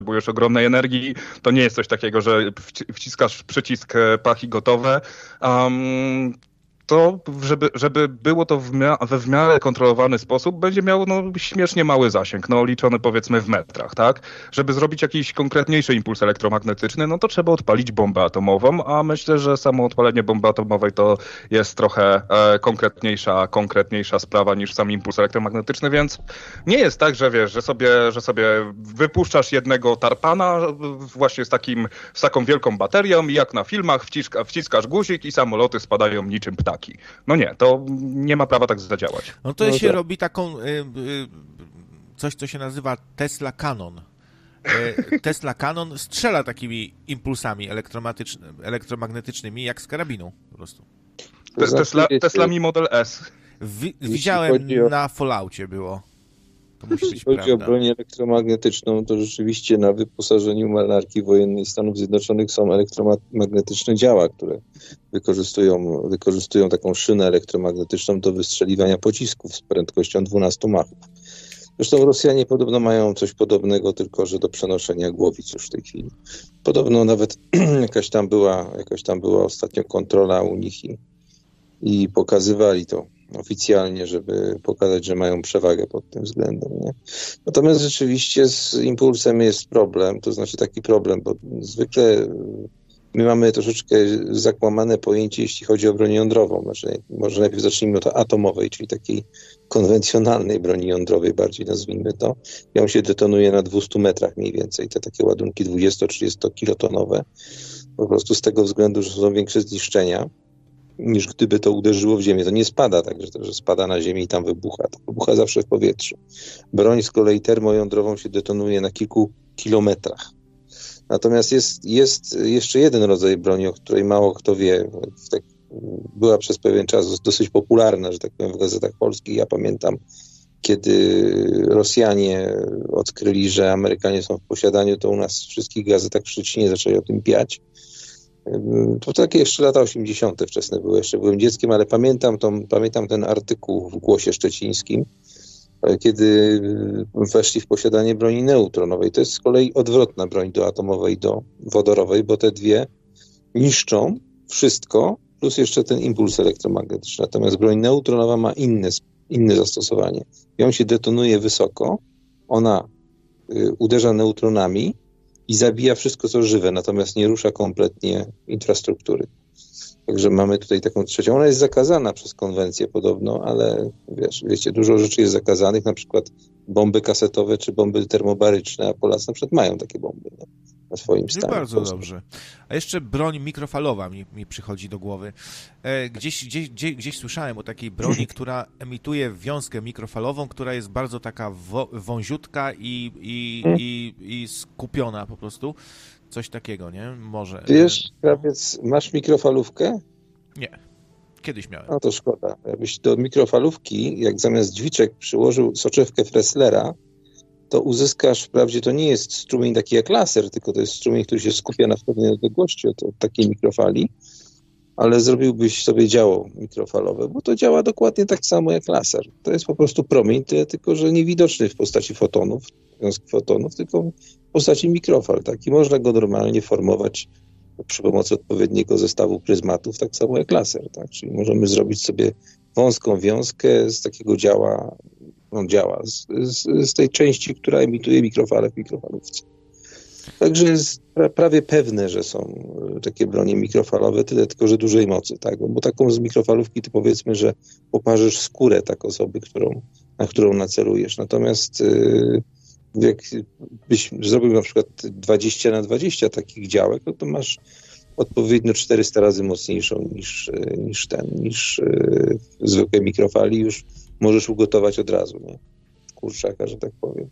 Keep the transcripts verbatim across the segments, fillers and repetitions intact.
potrzebujesz ogromnej energii. To nie jest coś takiego, że wciskasz przycisk, pach i gotowe. Um, to, żeby, żeby było to w mia- we w miarę kontrolowany sposób, będzie miało no, śmiesznie mały zasięg, no liczony powiedzmy w metrach, tak? Żeby zrobić jakiś konkretniejszy impuls elektromagnetyczny, no to trzeba odpalić bombę atomową, a myślę, że samo odpalenie bomby atomowej to jest trochę e, konkretniejsza, konkretniejsza sprawa niż sam impuls elektromagnetyczny, więc nie jest tak, że wiesz, że sobie, że sobie wypuszczasz jednego tarpana właśnie z takim, z taką wielką baterią i jak na filmach wciska, wciskasz guzik i samoloty spadają niczym ptaki. No nie, to nie ma prawa tak zadziałać. No to no się to... robi taką, y, y, coś, co się nazywa Tesla Cannon. Y, Tesla Cannon strzela takimi impulsami elektromagnetycznymi, jak z karabinu po prostu. Te, Tesla, Tesla Mi Model S. Wi- widziałem o... na Falloutie było. To musi być Jeśli chodzi prawda. o broń elektromagnetyczną, to rzeczywiście na wyposażeniu marynarki wojennej Stanów Zjednoczonych są elektromagnetyczne działa, które wykorzystują, wykorzystują taką szynę elektromagnetyczną do wystrzeliwania pocisków z prędkością dwunastu machów. Zresztą Rosjanie podobno mają coś podobnego, tylko że do przenoszenia głowic już w tej chwili. Podobno nawet jakaś tam była, jakaś tam była ostatnio kontrola u nich i, i pokazywali to oficjalnie, żeby pokazać, że mają przewagę pod tym względem. Nie? Natomiast rzeczywiście z impulsem jest problem, to znaczy taki problem, bo zwykle my mamy troszeczkę zakłamane pojęcie, jeśli chodzi o broń jądrową. Znaczy, może najpierw zacznijmy od atomowej, czyli takiej konwencjonalnej broni jądrowej, bardziej nazwijmy to. Ją się detonuje na dwustu metrach mniej więcej, te takie ładunki dwudziesto-trzydziestokilotonowe. Po prostu z tego względu, że są większe zniszczenia, niż gdyby to uderzyło w ziemię. To nie spada tak, że, to, że spada na ziemię i tam wybucha. To wybucha zawsze w powietrzu. Broń z kolei termojądrową się detonuje na kilku kilometrach. Natomiast jest, jest jeszcze jeden rodzaj broni, o której mało kto wie. Tak, była przez pewien czas dosyć popularna, że tak powiem, w gazetach polskich. Ja pamiętam, kiedy Rosjanie odkryli, że Amerykanie są w posiadaniu, to u nas w wszystkich gazetach w Szczecinie zaczęli o tym piać. To takie jeszcze lata osiemdziesiąte wczesne były, jeszcze byłem dzieckiem, ale pamiętam, tą, pamiętam ten artykuł w Głosie Szczecińskim, kiedy weszli w posiadanie broni neutronowej. To jest z kolei odwrotna broń do atomowej, do wodorowej, bo te dwie niszczą wszystko, plus jeszcze ten impuls elektromagnetyczny. Natomiast broń neutronowa ma inne, inne zastosowanie. Ją się detonuje wysoko, ona y, uderza neutronami i zabija wszystko, co żywe, natomiast nie rusza kompletnie infrastruktury. Także mamy tutaj taką trzecią. Ona jest zakazana przez konwencję podobno, ale wiesz, wiecie, dużo rzeczy jest zakazanych, na przykład bomby kasetowe czy bomby termobaryczne, a Polacy na przykład mają takie bomby nie? Na swoim stanie. Bardzo dobrze. A jeszcze broń mikrofalowa mi, mi przychodzi do głowy. E, gdzieś, gdzieś, gdzieś, gdzieś słyszałem o takiej broni, która emituje wiązkę mikrofalową, która jest bardzo taka wo, wąziutka i, i, i, i skupiona po prostu. Coś takiego, nie? Może. Wiesz, krawiec, masz mikrofalówkę? Nie. Kiedyś miałem. No to szkoda. Jakbyś do mikrofalówki, jak zamiast drzwiczek przyłożył soczewkę Fresslera, to uzyskasz, wprawdzie to nie jest strumień taki jak laser, tylko to jest strumień, który się skupia na pewnej odległości od, od takiej mikrofali, ale zrobiłbyś sobie działo mikrofalowe, bo to działa dokładnie tak samo jak laser. To jest po prostu promień, tyle tylko, że niewidoczny w postaci fotonów, wiązki fotonów, tylko w postaci mikrofal. Tak? I można go normalnie formować przy pomocy odpowiedniego zestawu pryzmatów, tak samo jak laser. Tak? Czyli możemy zrobić sobie wąską wiązkę z takiego działa, no działa, z, z, z tej części, która emituje mikrofale w mikrofalówce. Także jest pra, prawie pewne, że są takie bronie mikrofalowe, tyle tylko, że dużej mocy, tak? Bo taką z mikrofalówki to powiedzmy, że poparzysz skórę tak osoby, którą, na którą nacelujesz. Natomiast yy, jak byś zrobił na przykład dwadzieścia na dwadzieścia takich działek, no to masz odpowiednio czterysta razy mocniejszą niż, niż ten, niż yy, zwykłe mikrofali. Już możesz ugotować od razu, nie? Kurczaka, że tak powiem.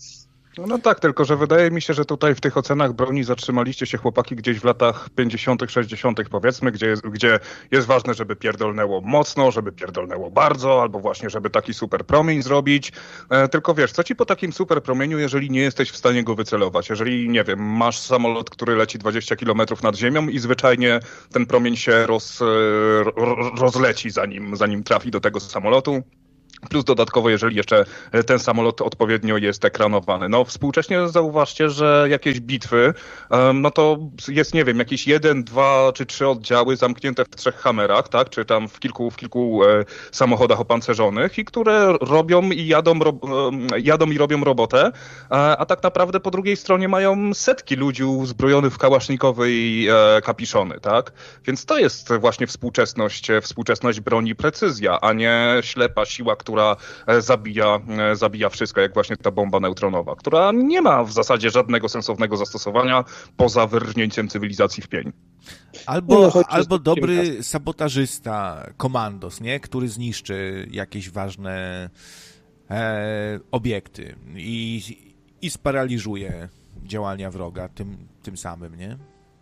No, no tak, tylko że wydaje mi się, że tutaj w tych ocenach broni zatrzymaliście się chłopaki gdzieś w latach pięćdziesiątych, sześćdziesiątych powiedzmy, gdzie jest, gdzie jest ważne, żeby pierdolnęło mocno, żeby pierdolnęło bardzo, albo właśnie, żeby taki super promień zrobić. E, tylko wiesz, co ci po takim super promieniu, jeżeli nie jesteś w stanie go wycelować? Jeżeli, nie wiem, masz samolot, który leci dwadzieścia kilometrów nad ziemią i zwyczajnie ten promień się roz, ro, rozleci zanim, zanim trafi do tego samolotu. Plus dodatkowo, jeżeli jeszcze ten samolot odpowiednio jest ekranowany. No współcześnie zauważcie, że jakieś bitwy, no to jest, nie wiem, jakieś jeden, dwa czy trzy oddziały zamknięte w trzech Hammerach, tak, czy tam w kilku, w kilku e, samochodach opancerzonych i które robią i jadą, ro, e, jadą i robią robotę, a, a tak naprawdę po drugiej stronie mają setki ludzi uzbrojonych w kałasznikowy i e, kapiszony, tak. Więc to jest właśnie współczesność, współczesność broni, precyzja, a nie ślepa siła, która zabija, zabija wszystko, jak właśnie ta bomba neutronowa, która nie ma w zasadzie żadnego sensownego zastosowania poza wyrżnięciem cywilizacji w pień. Albo, no, albo dobry sabotażysta, komandos, nie? Który zniszczy jakieś ważne e, obiekty i, i sparaliżuje działania wroga tym, tym samym, nie?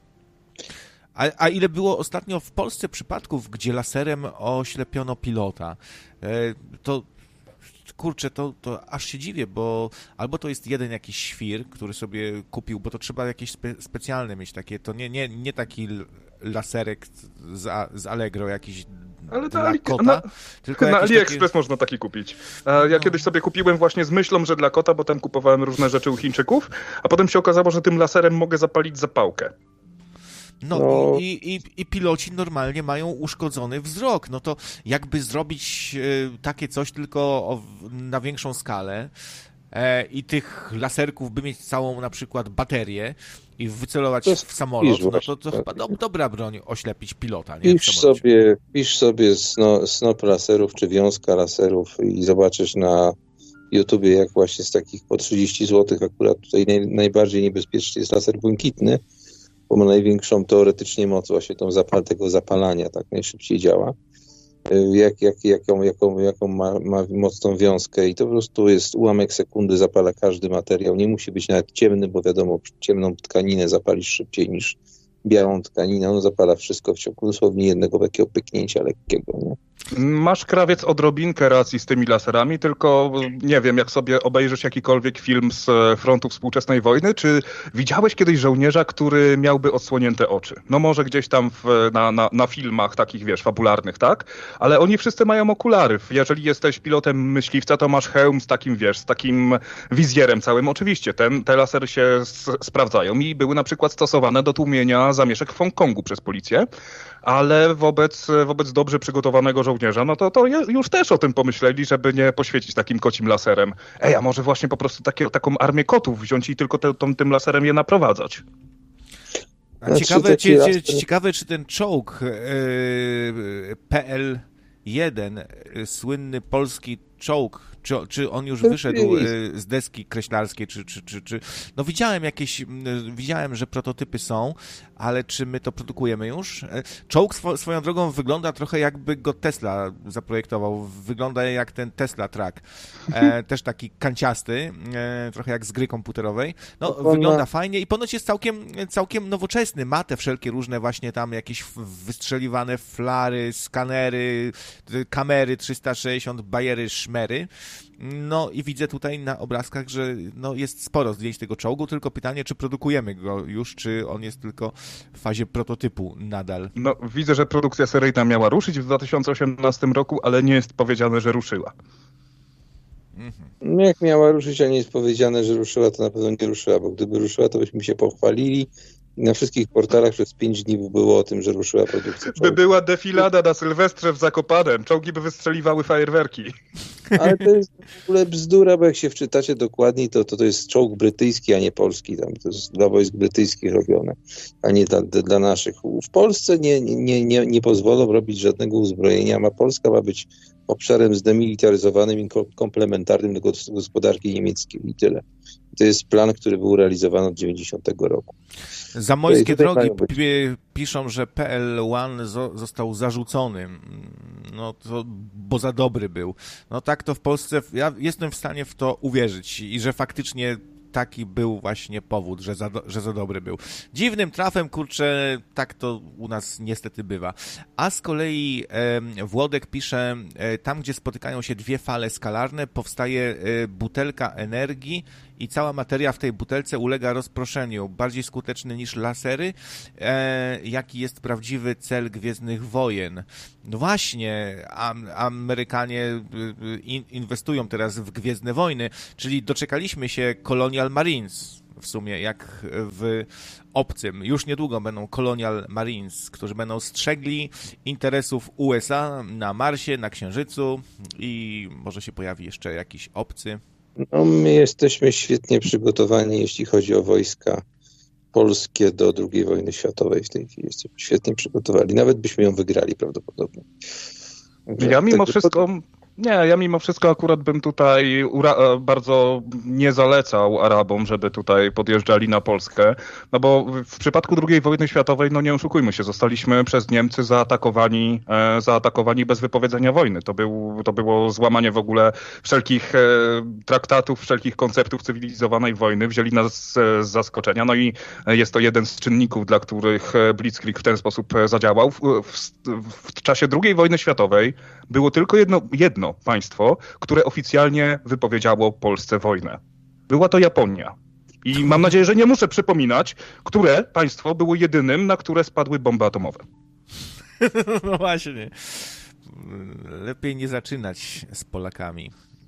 A, a ile było ostatnio w Polsce przypadków, gdzie laserem oślepiono pilota? E, to kurczę, to, to aż się dziwię, bo albo to jest jeden jakiś świr, który sobie kupił, bo to trzeba jakieś spe, specjalne mieć takie, to nie, nie, nie taki laserek z, z Allegro jakiś ale dla Ali, kota, na, tylko na AliExpress takie... można taki kupić. Ja no. kiedyś sobie kupiłem właśnie z myślą, że dla kota, bo tam kupowałem różne rzeczy u Chińczyków, a potem się okazało, że tym laserem mogę zapalić zapałkę. No, no. I, i, i piloci normalnie mają uszkodzony wzrok. No to jakby zrobić e, takie coś tylko o, na większą skalę e, i tych laserków by mieć całą na przykład baterię i wycelować w samolot, no to, to chyba do, dobra broń oślepić pilota. Nie? Pisz sobie, pisz sobie sno, snop laserów czy wiązka laserów i zobaczysz na YouTubie, jak właśnie z takich po trzydzieści złotych akurat tutaj naj, najbardziej niebezpieczny jest laser błękitny, bo ma największą teoretycznie moc właśnie tą zapal, tego zapalania, tak najszybciej działa. Jak, jak, jaką jaką, jaką ma, ma mocną wiązkę i to po prostu jest ułamek sekundy, zapala każdy materiał. Nie musi być nawet ciemny, bo wiadomo, ciemną tkaninę zapalisz szybciej niż białą tkaninę. On zapala wszystko w ciągu dosłownie jednego takiego pyknięcia lekkiego. Nie? Masz, krawiec, odrobinkę racji z tymi laserami, tylko nie wiem, jak sobie obejrzysz jakikolwiek film z frontu współczesnej wojny, czy widziałeś kiedyś żołnierza, który miałby odsłonięte oczy? No może gdzieś tam w, na, na, na filmach takich, wiesz, fabularnych, tak? Ale oni wszyscy mają okulary. Jeżeli jesteś pilotem myśliwca, to masz hełm z takim, wiesz, z takim wizjerem całym. Oczywiście ten, te lasery się s- sprawdzają i były na przykład stosowane do tłumienia zamieszek w Hongkongu przez policję, ale wobec, wobec dobrze przygotowanego żołnierza, no to, to już też o tym pomyśleli, żeby nie poświecić takim kocim laserem. Ej, a może właśnie po prostu takie, taką armię kotów wziąć i tylko te, tą, tym laserem je naprowadzać? A ciekawe, czy, czy, ciekawe, czy ten czołg yy, P L jeden, yy, słynny polski czołg, czy, czy on już wyszedł yy, z deski kreślarskiej, czy, czy, czy, czy... No widziałem jakieś, yy, widziałem, że prototypy są, ale czy my to produkujemy już? Czołg swo, swoją drogą wygląda trochę jakby go Tesla zaprojektował. Wygląda jak ten Tesla Track. E, też taki kanciasty, e, trochę jak z gry komputerowej. No, to wygląda ma... fajnie i ponoć jest całkiem, całkiem nowoczesny. Ma te wszelkie różne właśnie tam jakieś wystrzeliwane flary, skanery, kamery trzysta sześćdziesiąt, bajery, szmery. No i widzę tutaj na obrazkach, że no jest sporo zdjęć tego czołgu, tylko pytanie, czy produkujemy go już, czy on jest tylko w fazie prototypu nadal. No widzę, że produkcja seryjna miała ruszyć w dwa tysiące osiemnastym roku, ale nie jest powiedziane, że ruszyła. Mhm. Jak miała ruszyć, a nie jest powiedziane, że ruszyła, to na pewno nie ruszyła, bo gdyby ruszyła, to byśmy się pochwalili. I na wszystkich portalach przez pięć dni było o tym, że ruszyła produkcja czołgu. By była defilada na Sylwestrze w Zakopanem, czołgi by wystrzeliwały fajerwerki. Ale to jest w ogóle bzdura, bo jak się wczytacie dokładniej, to, to to jest czołg brytyjski, a nie polski. Tam to jest dla wojsk brytyjskich robione, a nie dla, dla naszych. W Polsce nie, nie, nie, nie pozwolą robić żadnego uzbrojenia. Ma Polska ma być obszarem zdemilitaryzowanym i komplementarnym do gospodarki niemieckiej i tyle. To jest plan, który był realizowany od dziewięćdziesiątego roku. Zamojskie drogi p- piszą, że P L jeden zo- został zarzucony, no to, bo za dobry był. No tak to w Polsce, ja jestem w stanie w to uwierzyć i że faktycznie taki był właśnie powód, że za, do, że za dobry był. Dziwnym trafem, kurczę, tak to u nas niestety bywa. A z kolei e, Włodek pisze, e, tam gdzie spotykają się dwie fale skalarne, powstaje e, butelka energii i cała materia w tej butelce ulega rozproszeniu, bardziej skuteczny niż lasery. E, jaki jest prawdziwy cel Gwiezdnych Wojen? No właśnie, am, Amerykanie in, inwestują teraz w Gwiezdne Wojny, czyli doczekaliśmy się Colonial Marines. W sumie jak w Obcym. Już niedługo będą Colonial Marines, którzy będą strzegli interesów U S A na Marsie, na Księżycu i może się pojawi jeszcze jakiś obcy. No, my jesteśmy świetnie przygotowani, jeśli chodzi o wojska polskie do drugiej wojny światowej w tej chwili. Jesteśmy świetnie przygotowani. Nawet byśmy ją wygrali prawdopodobnie. Także ja mimo wszystko... Nie, ja mimo wszystko akurat bym tutaj ura- bardzo nie zalecał Arabom, żeby tutaj podjeżdżali na Polskę, no bo w przypadku drugiej wojny światowej, no nie oszukujmy się, zostaliśmy przez Niemcy zaatakowani, e, zaatakowani bez wypowiedzenia wojny. To, był, to było złamanie w ogóle wszelkich e, traktatów, wszelkich konceptów cywilizowanej wojny, wzięli nas z, z zaskoczenia, no i jest to jeden z czynników, dla których Blitzkrieg w ten sposób zadziałał. W, w, w czasie drugiej wojny światowej było tylko jedno, jedno państwo, które oficjalnie wypowiedziało Polsce wojnę. Była to Japonia. I mam nadzieję, że nie muszę przypominać, które państwo było jedynym, na które spadły bomby atomowe. No właśnie. Lepiej nie zaczynać z Polakami.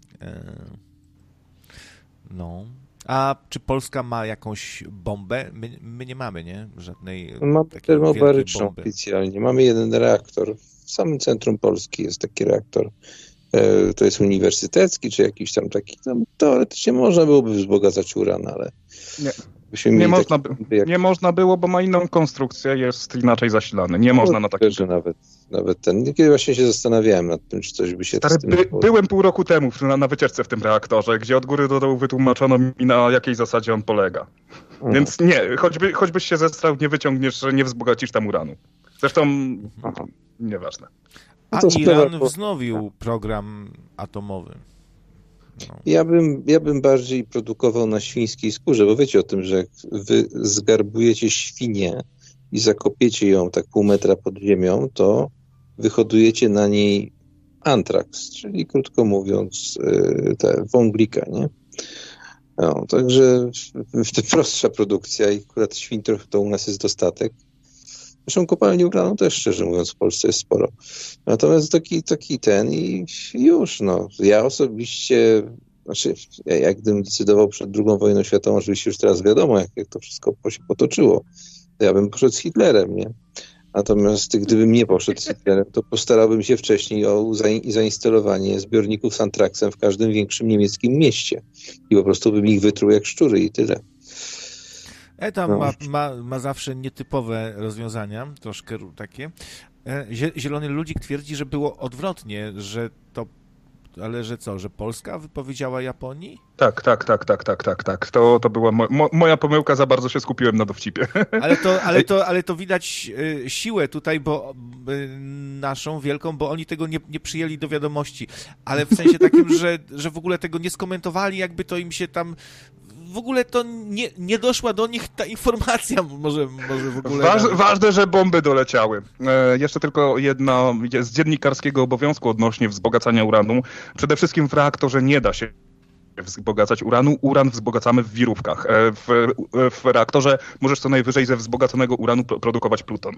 No. A czy Polska ma jakąś bombę? My, my nie mamy, nie? Żadnej mamy termobaryczną oficjalnie. Mamy jeden reaktor. W samym centrum Polski jest taki reaktor. To jest uniwersytecki, czy jakiś tam taki, tam teoretycznie można byłoby wzbogacać uran, ale nie, nie, można, by, jak... nie można było, bo ma inną konstrukcję, jest inaczej zasilany. Nie no, można na takim... że nawet, nawet ten, niekiedy właśnie się zastanawiałem nad tym, czy coś by się... Stary, by, byłem pół roku temu na, na wycieczce w tym reaktorze, gdzie od góry do dołu wytłumaczono mi, na jakiej zasadzie on polega. Aha. Więc nie, choćby, choćbyś się zestrał, nie wyciągniesz, nie wzbogacisz tam uranu. Zresztą, aha, nieważne. A no Iran sprawa, wznowił program atomowy. No. Ja bym, ja bym bardziej produkował na świńskiej skórze, bo wiecie o tym, że jak wy zgarbujecie świnię i zakopiecie ją tak pół metra pod ziemią, to wyhodujecie na niej antraks, czyli krótko mówiąc te wąglika, nie? No, także prostsza produkcja i akurat świń trochę to u nas jest dostatek. Zresztą kopalni uranu też, szczerze mówiąc, w Polsce jest sporo. Natomiast taki, taki ten i już, no. Ja osobiście, znaczy, ja, jak gdybym decydował przed drugą wojną światową, oczywiście już teraz wiadomo, jak, jak to wszystko się potoczyło, to ja bym poszedł z Hitlerem, nie? Natomiast gdybym nie poszedł z Hitlerem, to postarałbym się wcześniej o zain- zainstalowanie zbiorników z antraksem w każdym większym niemieckim mieście. I po prostu bym ich wytruł jak szczury i tyle. Etam no. ma, ma, ma zawsze nietypowe rozwiązania, troszkę takie. Zielony Ludzik twierdzi, że było odwrotnie, że to, ale że co, że Polska wypowiedziała Japonii? Tak, tak, tak, tak, tak, tak, tak. To, to była mo- mo- moja pomyłka, za bardzo się skupiłem na dowcipie. Ale to, ale to, ale to widać y, siłę tutaj, bo y, naszą wielką, bo oni tego nie, nie przyjęli do wiadomości, ale w sensie takim, że, że w ogóle tego nie skomentowali, jakby to im się tam w ogóle to nie, nie doszła do nich ta informacja, może, może w ogóle... Waż, ważne, że bomby doleciały. E, jeszcze tylko jedna z dziennikarskiego obowiązku odnośnie wzbogacania uranu. Przede wszystkim w reaktorze nie da się wzbogacać uranu. Uran wzbogacamy w wirówkach. E, w, w reaktorze możesz co najwyżej ze wzbogaconego uranu produkować pluton.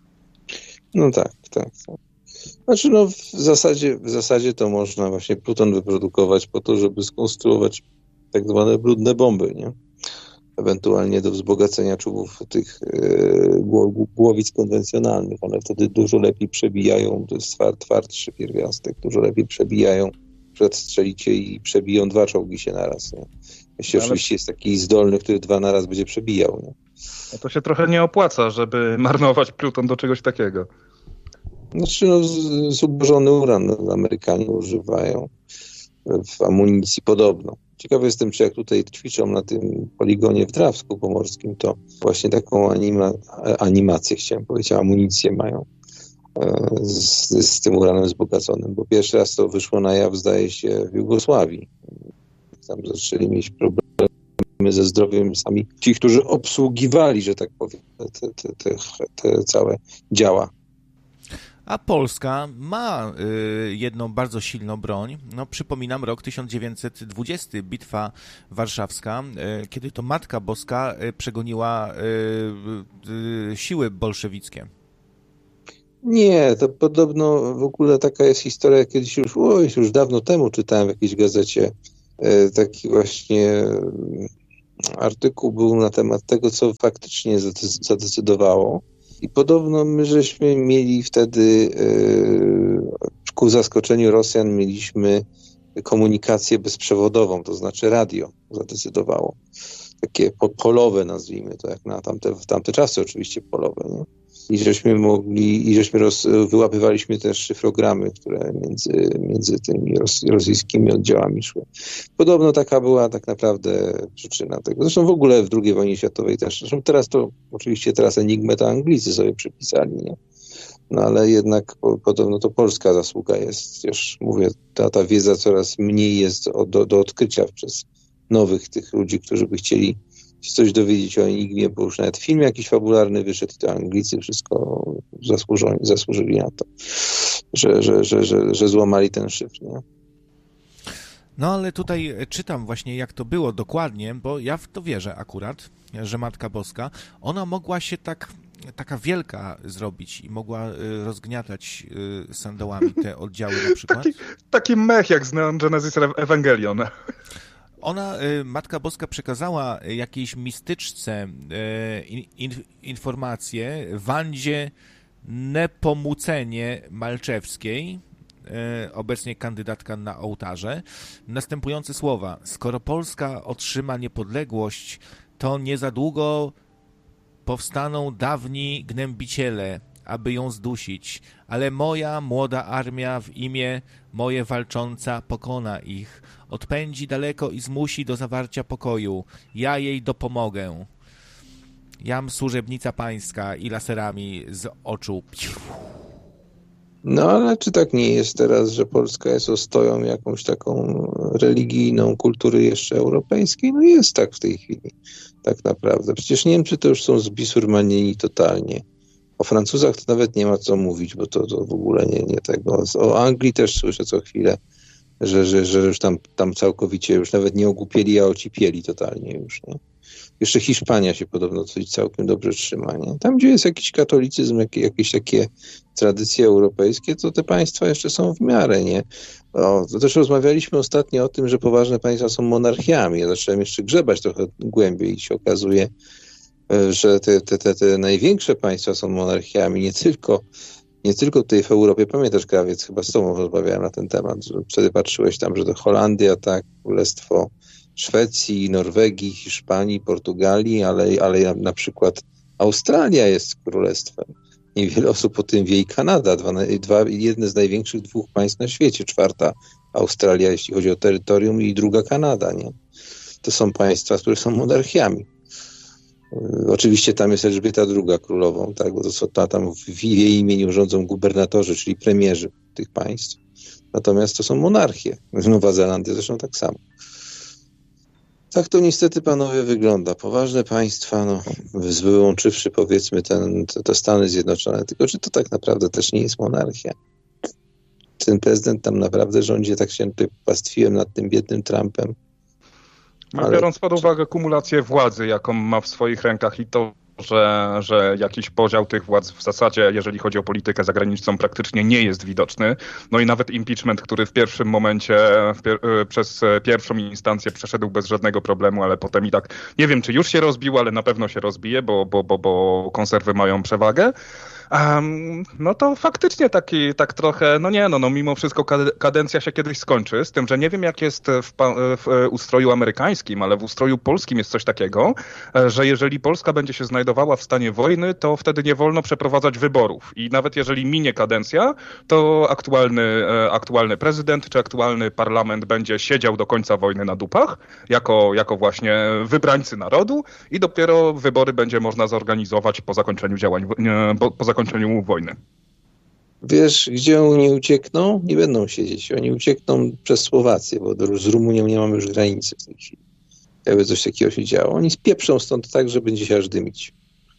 No tak, tak, tak. Znaczy no w zasadzie, w zasadzie to można właśnie pluton wyprodukować po to, żeby skonstruować tak zwane brudne bomby, nie? Ewentualnie do wzbogacenia czubów tych e, głowic konwencjonalnych. One wtedy dużo lepiej przebijają, to jest tward, twardszy pierwiastek, dużo lepiej przebijają, przedstrzelicie i przebiją dwa czołgi się naraz, nie? Jeśli Ale... oczywiście jest taki zdolny, który dwa naraz będzie przebijał, nie? No to się trochę nie opłaca, żeby marnować pluton do czegoś takiego. Znaczy no, zubożony uran Amerykanie używają w amunicji podobno. Ciekawy jestem, czy jak tutaj ćwiczą na tym poligonie w Drawsku Pomorskim, to właśnie taką anima, animację, chciałem powiedzieć, amunicję mają z, z tym uranem wzbogaconym, bo pierwszy raz to wyszło na jaw, zdaje się, w Jugosławii. Tam zaczęli mieć problemy ze zdrowiem sami ci, którzy obsługiwali, że tak powiem, te, te, te, te całe działa. A Polska ma y, jedną bardzo silną broń. No, przypominam rok tysiąc dziewięćset dwudziesty, Bitwa Warszawska, y, kiedy to Matka Boska y, przegoniła y, y, siły bolszewickie. Nie, to podobno w ogóle taka jest historia, kiedyś już, oj, już dawno temu czytałem w jakiejś gazecie y, taki właśnie artykuł był na temat tego, co faktycznie zadecydowało. I podobno my żeśmy mieli wtedy, yy, ku zaskoczeniu Rosjan, mieliśmy komunikację bezprzewodową, to znaczy radio zadecydowało. Takie po, polowe, nazwijmy to, jak na tamte, w tamte czasy oczywiście polowe, nie? I żeśmy mogli, i żeśmy roz, wyłapywaliśmy też szyfrogramy, które między, między tymi ros, rosyjskimi oddziałami szły. Podobno taka była tak naprawdę przyczyna tego. Zresztą w ogóle w drugiej wojnie światowej też. Zresztą teraz to, oczywiście teraz enigmę to Anglicy sobie przypisali, nie? No ale jednak po, podobno to polska zasługa jest. Już mówię, ta, ta wiedza coraz mniej jest o, do, do odkrycia przez nowych tych ludzi, którzy by chcieli coś dowiedzieć o enigmie, bo już nawet film jakiś fabularny wyszedł i to Anglicy wszystko zasłużyli, zasłużyli na to, że, że, że, że, że złamali ten szyfr, nie? No ale tutaj czytam właśnie, jak to było dokładnie, bo ja w to wierzę akurat, że Matka Boska, ona mogła się tak, taka wielka zrobić i mogła rozgniatać sandałami te oddziały na przykład. Taki, taki mech jak z Neon Genesis Evangelion. Ona, Matka Boska, przekazała jakiejś mistyczce in, informację Wandzie Nepomucenie Malczewskiej, obecnie kandydatka na ołtarze, następujące słowa: skoro Polska otrzyma niepodległość, to nie za długo powstaną dawni gnębiciele, aby ją zdusić, ale moja młoda armia w imię moje walcząca pokona ich, odpędzi daleko i zmusi do zawarcia pokoju. Ja jej dopomogę. Jam służebnica pańska i laserami z oczu. No ale czy tak nie jest teraz, że Polska jest ostoją jakąś taką religijną kultury jeszcze europejskiej? No jest tak w tej chwili, tak naprawdę. Przecież Niemcy to już są zbisurmanieni totalnie. O Francuzach to nawet nie ma co mówić, bo to, to w ogóle nie, nie tego. O Anglii też słyszę co chwilę, że, że, że już tam, tam całkowicie już nawet nie ogłupieli, a ocipieli totalnie już, nie? Jeszcze Hiszpania się podobno coś całkiem dobrze trzyma, nie? Tam, gdzie jest jakiś katolicyzm, jakieś, jakieś takie tradycje europejskie, to te państwa jeszcze są w miarę, nie? O, to też rozmawialiśmy ostatnio o tym, że poważne państwa są monarchiami. Ja zacząłem jeszcze grzebać trochę głębiej i się okazuje, że te, te, te, te największe państwa są monarchiami, nie tylko, nie tylko tutaj w Europie. Pamiętasz, Krawiec, chyba z tobą rozmawiałem na ten temat, że wtedy patrzyłeś tam, że to Holandia, tak, Królestwo Szwecji, Norwegii, Hiszpanii, Portugalii, ale, ale na, na przykład Australia jest królestwem. Niewiele osób o tym wie i Kanada, dwa, dwa, jedne z największych dwóch państw na świecie. Czwarta Australia, jeśli chodzi o terytorium, i druga Kanada, nie? To są państwa, które są monarchiami. Oczywiście tam jest Elżbieta druga królową, tak, bo to są, tam w jej imieniu rządzą gubernatorzy, czyli premierzy tych państw. Natomiast to są monarchie. Nowa Zelandia zresztą tak samo. Tak to niestety, panowie, wygląda. Poważne państwa, no, wyłączywszy powiedzmy ten, te, te Stany Zjednoczone, tylko że to tak naprawdę też nie jest monarchia. Ten prezydent tam naprawdę rządzi, tak się tutaj pastwiłem nad tym biednym Trumpem. Ale... Biorąc pod uwagę kumulację władzy, jaką ma w swoich rękach i to, że, że jakiś podział tych władz w zasadzie, jeżeli chodzi o politykę zagraniczną, praktycznie nie jest widoczny. No i nawet impeachment, który w pierwszym momencie w pier przez pierwszą instancję przeszedł bez żadnego problemu, ale potem i tak, nie wiem, czy już się rozbił, ale na pewno się rozbije, bo, bo, bo, bo konserwy mają przewagę. Um, no to faktycznie taki, tak trochę, no nie no, no mimo wszystko kadencja się kiedyś skończy, z tym, że nie wiem jak jest w, w ustroju amerykańskim, ale w ustroju polskim jest coś takiego, że jeżeli Polska będzie się znajdowała w stanie wojny, to wtedy nie wolno przeprowadzać wyborów i nawet jeżeli minie kadencja, to aktualny, aktualny prezydent czy aktualny parlament będzie siedział do końca wojny na dupach, jako, jako właśnie wybrańcy narodu i dopiero wybory będzie można zorganizować po zakończeniu działań, po, po zakończeniu wojny. Wiesz, gdzie oni uciekną? Nie będą siedzieć. Oni uciekną przez Słowację, bo z Rumunią nie mamy już granicy w tej chwili. Jakby coś takiego się działo. Oni spieprzą stąd tak, że będzie się aż dymić.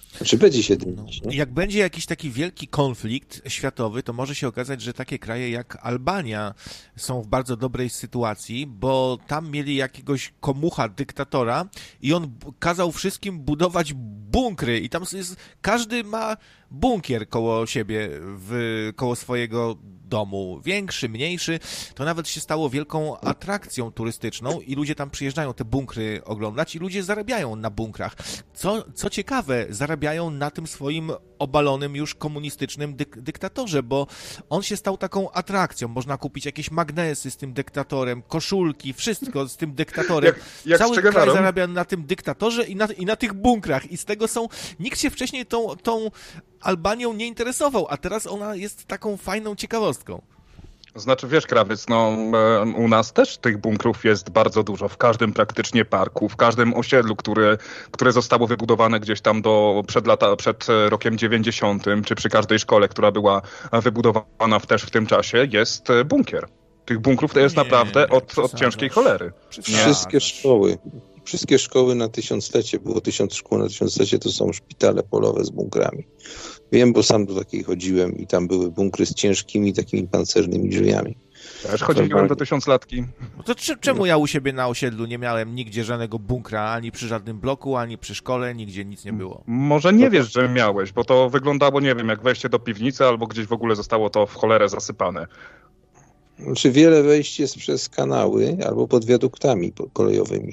Znaczy będzie się dymić. No. Jak będzie jakiś taki wielki konflikt światowy, to może się okazać, że takie kraje jak Albania są w bardzo dobrej sytuacji, bo tam mieli jakiegoś komucha, dyktatora i on kazał wszystkim budować bunkry i tam jest, każdy ma bunkier koło siebie, w, koło swojego domu, większy, mniejszy, to nawet się stało wielką atrakcją turystyczną i ludzie tam przyjeżdżają te bunkry oglądać i ludzie zarabiają na bunkrach. Co, co ciekawe, zarabiają na tym swoim obalonym już komunistycznym dyk- dyktatorze, bo on się stał taką atrakcją. Można kupić jakieś magnesy z tym dyktatorem, koszulki, wszystko z tym dyktatorem. Jak, jak Cały kraj zarabia na tym dyktatorze i na, i na tych bunkrach i z tego są... Nikt się wcześniej tą, tą Albanią nie interesował, a teraz ona jest taką fajną ciekawostką. Znaczy, wiesz, Krawiec, no u nas też tych bunkrów jest bardzo dużo. W każdym praktycznie parku, w każdym osiedlu, które, które zostało wybudowane gdzieś tam do, przed, lata, przed rokiem dziewięćdziesiątym, czy przy każdej szkole, która była wybudowana w, też w tym czasie, jest bunkier. Tych bunkrów to jest nie, naprawdę od, od ciężkiej cholery. Wszystkie szkoły. Wszystkie szkoły na tysiąclecie, było tysiąc szkół na tysiąclecie, to są szpitale polowe z bunkrami. Wiem, bo sam do takiej chodziłem i tam były bunkry z ciężkimi takimi pancernymi drzwiami. Też chodziłem do tysiąclatki. No to czemu ja u siebie na osiedlu nie miałem nigdzie żadnego bunkra, ani przy żadnym bloku, ani przy szkole, nigdzie nic nie było? Może nie wiesz, że miałeś, bo to wyglądało, nie wiem, jak wejście do piwnicy, albo gdzieś w ogóle zostało to w cholerę zasypane. Znaczy wiele wejść jest przez kanały albo pod wiaduktami kolejowymi.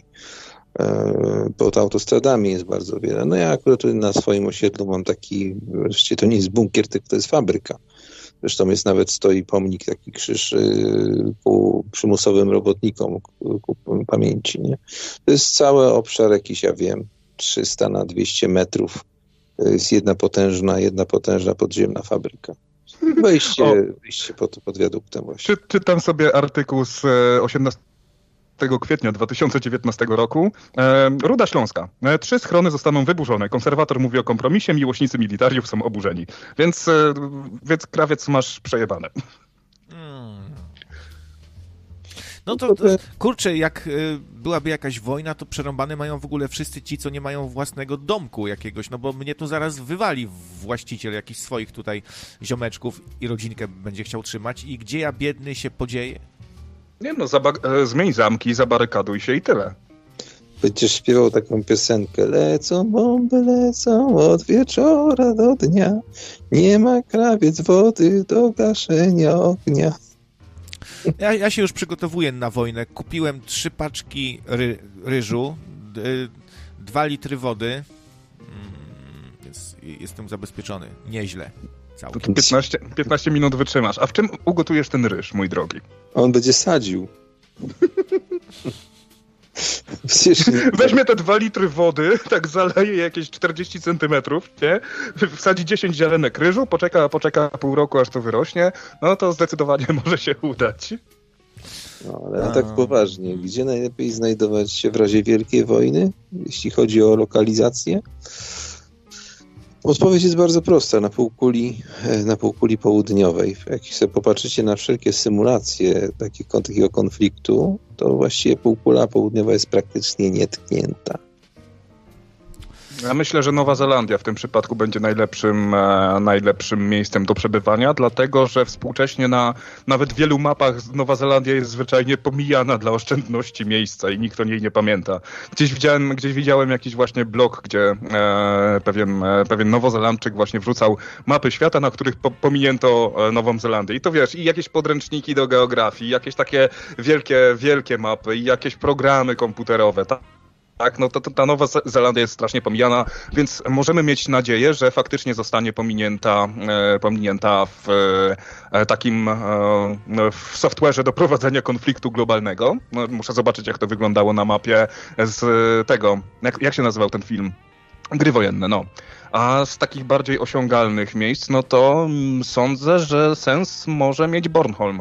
Pod autostradami jest bardzo wiele. No ja akurat na swoim osiedlu mam taki, wreszcie to nie jest bunkier, tylko to jest fabryka. Zresztą jest nawet, stoi pomnik, taki krzyż ku przymusowym robotnikom ku pamięci. Nie? To jest cały obszar jakiś, ja wiem, trzysta na dwieście metrów. Jest jedna potężna, jedna potężna podziemna fabryka. Wejście, wejście pod, pod wiaduktem właśnie. Czy, czytam sobie artykuł z osiemnastego kwietnia dwa tysiące dziewiętnastego roku. E, Ruda Śląska. E, trzy schrony zostaną wyburzone. Konserwator mówi o kompromisie, miłośnicy militariów są oburzeni. Więc, e, więc Krawiec, masz przejebane. Hmm. No to, to kurczę, jak y, byłaby jakaś wojna, to przerąbane mają w ogóle wszyscy ci, co nie mają własnego domku jakiegoś, no bo mnie tu zaraz wywali właściciel jakichś swoich tutaj ziomeczków i rodzinkę będzie chciał trzymać i gdzie ja biedny się podzieję? Nie no, zaba- zmień zamki, zabarykaduj się i tyle. Będziesz śpiewał taką piosenkę. Lecą bomby, lecą od wieczora do dnia. Nie ma, Krawiec, wody do gaszenia ognia. Ja, ja się już przygotowuję na wojnę. Kupiłem trzy paczki ry, ryżu, d, dwa litry wody, więc jestem zabezpieczony. Nieźle. To piętnaście, piętnaście minut wytrzymasz. A w czym ugotujesz ten ryż, mój drogi? On będzie sadził. Weźmie te dwa litry wody, tak zaleje jakieś czterdzieści centymetrów, nie? Wsadzi dziesięć ziarenek ryżu, poczeka, poczeka pół roku, aż to wyrośnie, no to zdecydowanie może się udać. No, ale a tak poważnie, gdzie najlepiej znajdować się w razie wielkiej wojny, jeśli chodzi o lokalizację? Odpowiedź jest bardzo prosta. Na półkuli, na półkuli południowej. Jak sobie popatrzycie na wszelkie symulacje takiego, takiego konfliktu, to właściwie półkula południowa jest praktycznie nietknięta. Ja myślę, że Nowa Zelandia w tym przypadku będzie najlepszym, e, najlepszym miejscem do przebywania, dlatego że współcześnie na nawet wielu mapach Nowa Zelandia jest zwyczajnie pomijana dla oszczędności miejsca i nikt o niej nie pamięta. Gdzieś widziałem, gdzieś widziałem jakiś właśnie blog, gdzie e, pewien, e, pewien Nowozelandczyk właśnie wrzucał mapy świata, na których po, pominięto Nową Zelandię. I to wiesz, i jakieś podręczniki do geografii, jakieś takie wielkie, wielkie mapy i jakieś programy komputerowe, tak? Tak, no to, to ta Nowa Zelandia jest strasznie pomijana, więc możemy mieć nadzieję, że faktycznie zostanie pominięta, e, pominięta w e, takim e, w software'ze do prowadzenia konfliktu globalnego. No, muszę zobaczyć, jak to wyglądało na mapie z tego, jak, jak się nazywał ten film? Gry wojenne, no. A z takich bardziej osiągalnych miejsc, no to mm, sądzę, że sens może mieć Bornholm.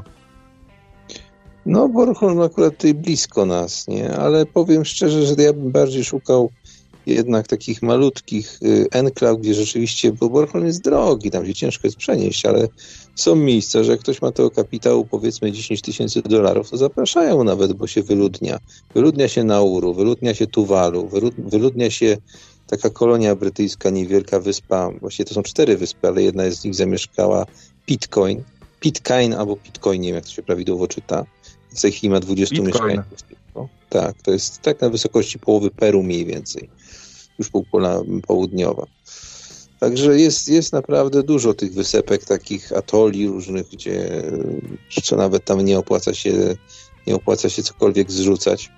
No, Bornholm akurat tutaj blisko nas, nie? Ale powiem szczerze, że ja bym bardziej szukał jednak takich malutkich y, enklaw, gdzie rzeczywiście, bo Bornholm jest drogi, tam się ciężko jest przenieść, ale są miejsca, że jak ktoś ma tego kapitału powiedzmy dziesięć tysięcy dolarów, to zapraszają nawet, bo się wyludnia. Wyludnia się Nauru, wyludnia się Tuwalu, wyludnia się taka kolonia brytyjska, niewielka wyspa, właściwie to są cztery wyspy, ale jedna z nich zamieszkała Pitcairn, Pitcairn albo Pitcoin, nie wiem jak to się prawidłowo czyta. W tej chwili ma dwudziestu mieszkańców. Tak, to jest tak na wysokości połowy Peru mniej więcej. Już półkula południowa. Także jest, jest naprawdę dużo tych wysepek, takich atoli różnych, gdzie co nawet tam nie opłaca się, nie opłaca się cokolwiek zrzucać.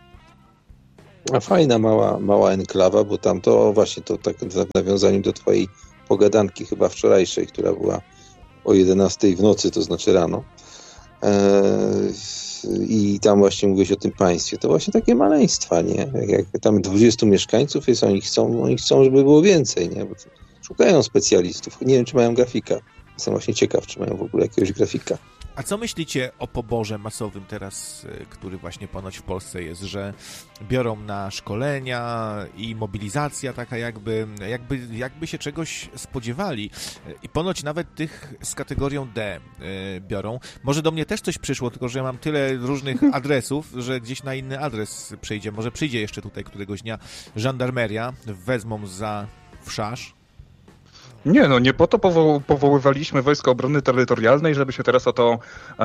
A fajna mała, mała enklawa, bo tam to właśnie to tak w nawiązaniu do twojej pogadanki chyba wczorajszej, która była o jedenastej w nocy, to znaczy rano. Eee, I tam właśnie mówiłeś o tym państwie. To właśnie takie maleństwa, nie? Jak, jak tam dwudziestu mieszkańców jest, oni chcą, oni chcą, żeby było więcej, nie? Bo szukają specjalistów. Nie wiem, czy mają grafika. Jestem właśnie ciekaw, czy mają w ogóle jakiegoś grafika. A co myślicie o poborze masowym teraz, który właśnie ponoć w Polsce jest, że biorą na szkolenia i mobilizacja taka jakby, jakby, jakby się czegoś spodziewali i ponoć nawet tych z kategorią D biorą. Może do mnie też coś przyszło, tylko że ja mam tyle różnych adresów, że gdzieś na inny adres przyjdzie. Może przyjdzie jeszcze tutaj któregoś dnia żandarmeria, wezmą za wszasz. Nie, no nie po to powo- powoływaliśmy Wojska Obrony Terytorialnej, żeby się teraz o to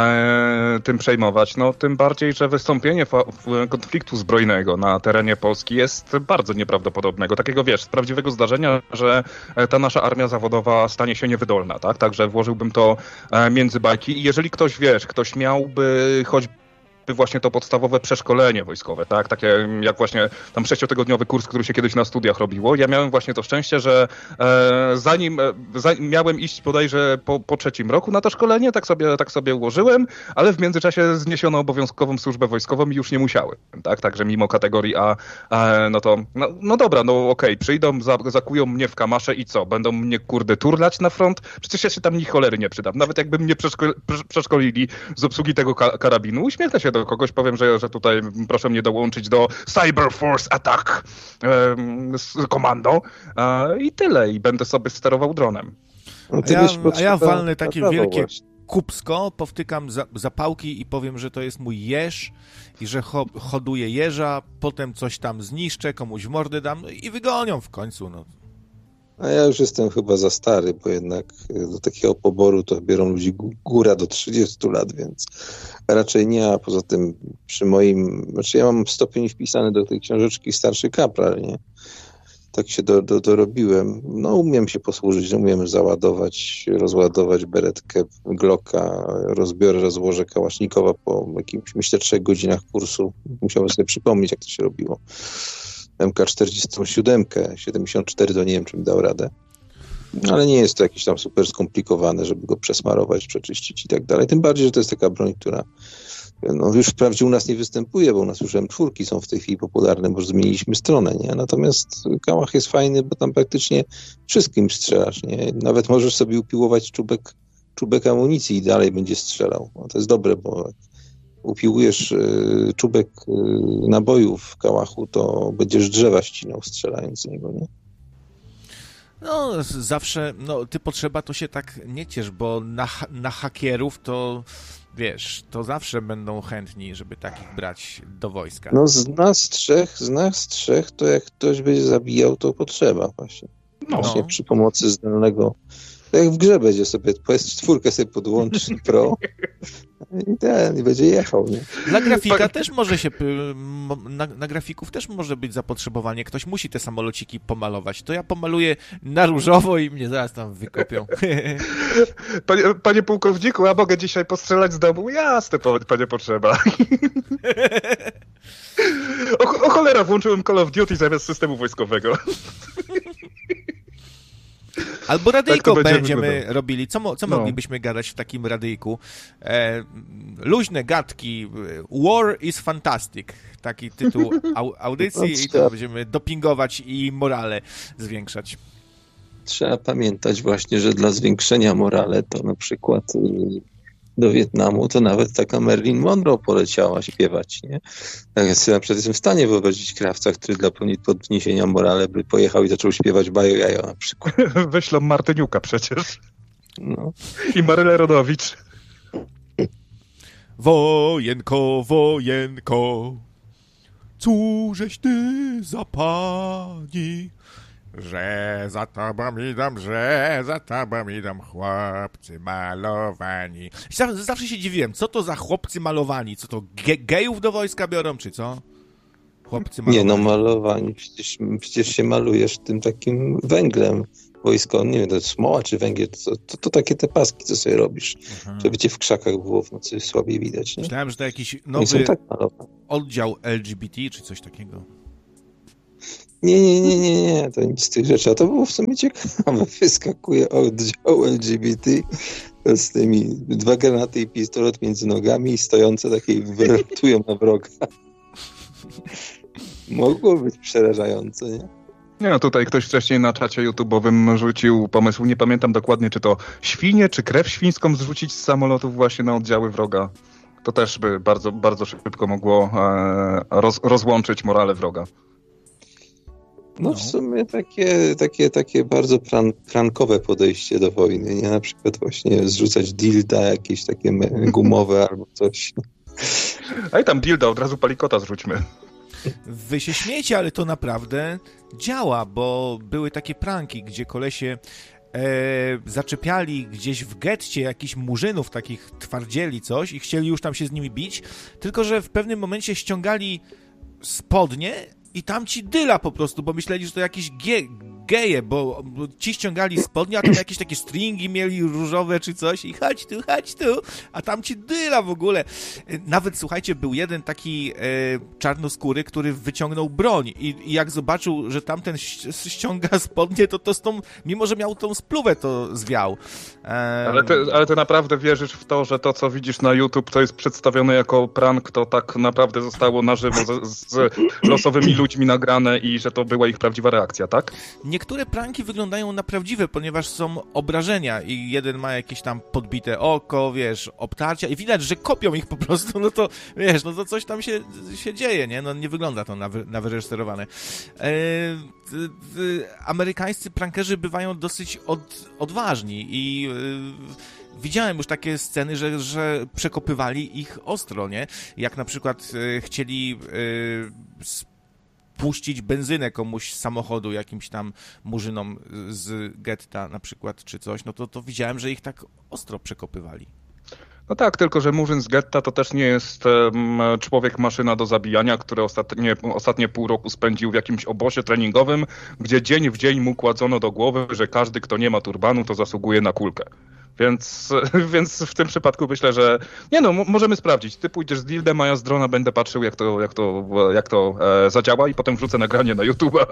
e, tym przejmować. No tym bardziej, że wystąpienie fa- konfliktu zbrojnego na terenie Polski jest bardzo nieprawdopodobnego. Takiego, wiesz, z prawdziwego zdarzenia, że ta nasza armia zawodowa stanie się niewydolna, tak? Także włożyłbym to e, między bajki i jeżeli ktoś, wiesz, ktoś miałby choćby właśnie to podstawowe przeszkolenie wojskowe, tak? Takie jak właśnie tam sześciotygodniowy kurs, który się kiedyś na studiach robiło. Ja miałem właśnie to szczęście, że e, zanim, e, zanim miałem iść bodajże po, po trzecim roku na to szkolenie, tak sobie, tak sobie ułożyłem, ale w międzyczasie zniesiono obowiązkową służbę wojskową i już nie musiałem, tak? Także mimo kategorii A, e, no to no, no dobra, no okej, okay, przyjdą, za, zakują mnie w kamasze i co? Będą mnie kurde turlać na front? Przecież ja się tam ni cholery nie przydam. Nawet jakby mnie przeszko- przeszkolili z obsługi tego ka- karabinu, uśmiechnę się do kogoś, powiem, że, że tutaj proszę mnie dołączyć do Cyber Force Attack um, z komando uh, i tyle. I będę sobie sterował dronem. No, a, ja, a ja walnę takie wielkie właśnie. Kupsko, powtykam za, zapałki i powiem, że to jest mój jeż i że ho, hoduję jeża, potem coś tam zniszczę, komuś w mordę dam no i wygonią w końcu. No. A ja już jestem chyba za stary, bo jednak do takiego poboru to biorą ludzi góra do trzydziestu lat, więc raczej nie, a poza tym przy moim, znaczy ja mam stopień wpisany do tej książeczki starszy kapral, nie? Tak się do, do, dorobiłem. No umiem się posłużyć, umiem załadować, rozładować beretkę Glocka, rozbiorę, rozłożę kałasznikowa po jakimś, myślę, trzech godzinach kursu. Musiałem sobie przypomnieć, jak to się robiło. M K czterdzieści siedem, siedemdziesiąt cztery to nie wiem, czy mi dał radę. Ale nie jest to jakieś tam super skomplikowane, żeby go przesmarować, przeczyścić i tak dalej. Tym bardziej, że to jest taka broń, która no, już wprawdzie u nas nie występuje, bo u nas już M cztery są w tej chwili popularne, bo zmieniliśmy stronę, nie? Natomiast Kałach jest fajny, bo tam praktycznie wszystkim strzelasz, nie? Nawet możesz sobie upiłować czubek, czubek amunicji i dalej będzie strzelał. No, to jest dobre, bo upiłujesz y, czubek y, nabojów w Kałachu, to będziesz drzewa ścinał strzelając z niego, nie? No, zawsze, no, ty potrzeba to się tak nie ciesz, bo na, na hakierów to, wiesz, to zawsze będą chętni, żeby takich brać do wojska. No, z nas trzech, z nas trzech, to jak ktoś będzie zabijał, to potrzeba właśnie. No. Właśnie przy pomocy zdalnego, to jak w grze będzie sobie, P S cztery sobie podłączyć Pro i ten, i będzie jechał, nie? Dla grafika też może się, na, na grafików też może być zapotrzebowanie. Ktoś musi te samolociki pomalować. To ja pomaluję na różowo i mnie zaraz tam wykopią. Panie, panie pułkowniku, a mogę dzisiaj postrzelać z domu? Jasne, panie potrzeba. O, o cholera, włączyłem Call of Duty zamiast systemu wojskowego. Albo radyjko tak będziemy wyglądało. robili. Co, co no. moglibyśmy gadać w takim radyjku? E, luźne gadki. War is fantastic. Taki tytuł au, audycji i to będziemy dopingować i morale zwiększać. Trzeba pamiętać właśnie, że dla zwiększenia morale to na przykład do Wietnamu, to nawet taka Marilyn Monroe poleciała śpiewać, nie? Tak ja sobie na przykład jestem w stanie wyobrazić krawca, który dla podniesienia morale by pojechał i zaczął śpiewać Bajo Jajo na przykład. Wyślą Martyniuka przecież. No. I Marylę Rodowicz. Wojenko, wojenko, cóżeś ty za pani, że za tobą idą, że za tobą idą chłopcy malowani. Zawsze się dziwiłem, co to za chłopcy malowani? Co to, ge- gejów do wojska biorą, czy co? Chłopcy malowani. Nie no, malowani. Przecież, przecież się malujesz tym takim węglem wojskowym. Nie wiem, to jest smoła czy węgiel. To, to, to takie te paski, co sobie robisz. Aha. Żeby cię w krzakach było w nocy słabiej widać. Nie? Myślałem, że to jakiś nowy tak oddział L G B T, czy coś takiego. Nie, nie, nie, nie, nie, to nic z tych rzeczy. A to było w sumie ciekawe. Wyskakuje oddział L G B T z tymi dwa granaty i pistolet między nogami i stojące takie wylatują na wroga. Mogło być przerażające, nie? Nie no, tutaj ktoś wcześniej na czacie YouTube'owym rzucił pomysł, nie pamiętam dokładnie, czy to świnie, czy krew świńską zrzucić z samolotów właśnie na oddziały wroga. To też by bardzo, bardzo szybko mogło e, roz, rozłączyć morale wroga. No w sumie takie, takie, takie bardzo pran, prankowe podejście do wojny, nie? Na przykład właśnie zrzucać dilda jakieś takie gumowe albo coś. Ej, tam dilda, od razu palikota zrzućmy. Wy się śmiejecie, ale to naprawdę działa, bo były takie pranki, gdzie kolesie e, zaczepiali gdzieś w getcie jakichś murzynów, takich twardzieli coś i chcieli już tam się z nimi bić, tylko że w pewnym momencie ściągali spodnie i tam ci dyla po prostu, bo myśleli, że to jakieś ge- geje, bo, bo ci ściągali spodnie, a tam jakieś takie stringi mieli różowe czy coś i chodź tu, chodź tu, a tam ci dyla w ogóle. Nawet, słuchajcie, był jeden taki e, czarnoskóry, który wyciągnął broń i, i jak zobaczył, że tamten ściąga spodnie, to to z tą, mimo że miał tą spluwę, to zwiał. E... Ale, ty, ale ty naprawdę wierzysz w to, że to, co widzisz na YouTube, to jest przedstawione jako prank, to tak naprawdę zostało na żywo z, z losowymi ludźmi nagrane i że to była ich prawdziwa reakcja, tak? Niektóre pranki wyglądają na prawdziwe, ponieważ są obrażenia i jeden ma jakieś tam podbite oko, wiesz, obtarcia i widać, że kopią ich po prostu, no to, wiesz, no to coś tam się, się dzieje, nie? No nie wygląda to na, wy, na wyreżyserowane. E, e, amerykańscy prankerzy bywają dosyć od, odważni i e, widziałem już takie sceny, że, że przekopywali ich ostro, nie? Jak na przykład e, chcieli e, puścić benzynę komuś z samochodu, jakimś tam murzynom z getta na przykład, czy coś, no to, to widziałem, że ich tak ostro przekopywali. No tak, tylko że murzyn z getta to też nie jest um, człowiek-maszyna do zabijania, który ostatnie, ostatnie pół roku spędził w jakimś obozie treningowym, gdzie dzień w dzień mu kładzono do głowy, że każdy, kto nie ma turbanu, to zasługuje na kulkę. Więc, więc w tym przypadku myślę, że nie no, m- możemy sprawdzić. Ty pójdziesz z dildem, a ja z drona będę patrzył, jak to, jak to, jak to e, zadziała i potem wrzucę nagranie na YouTube'a.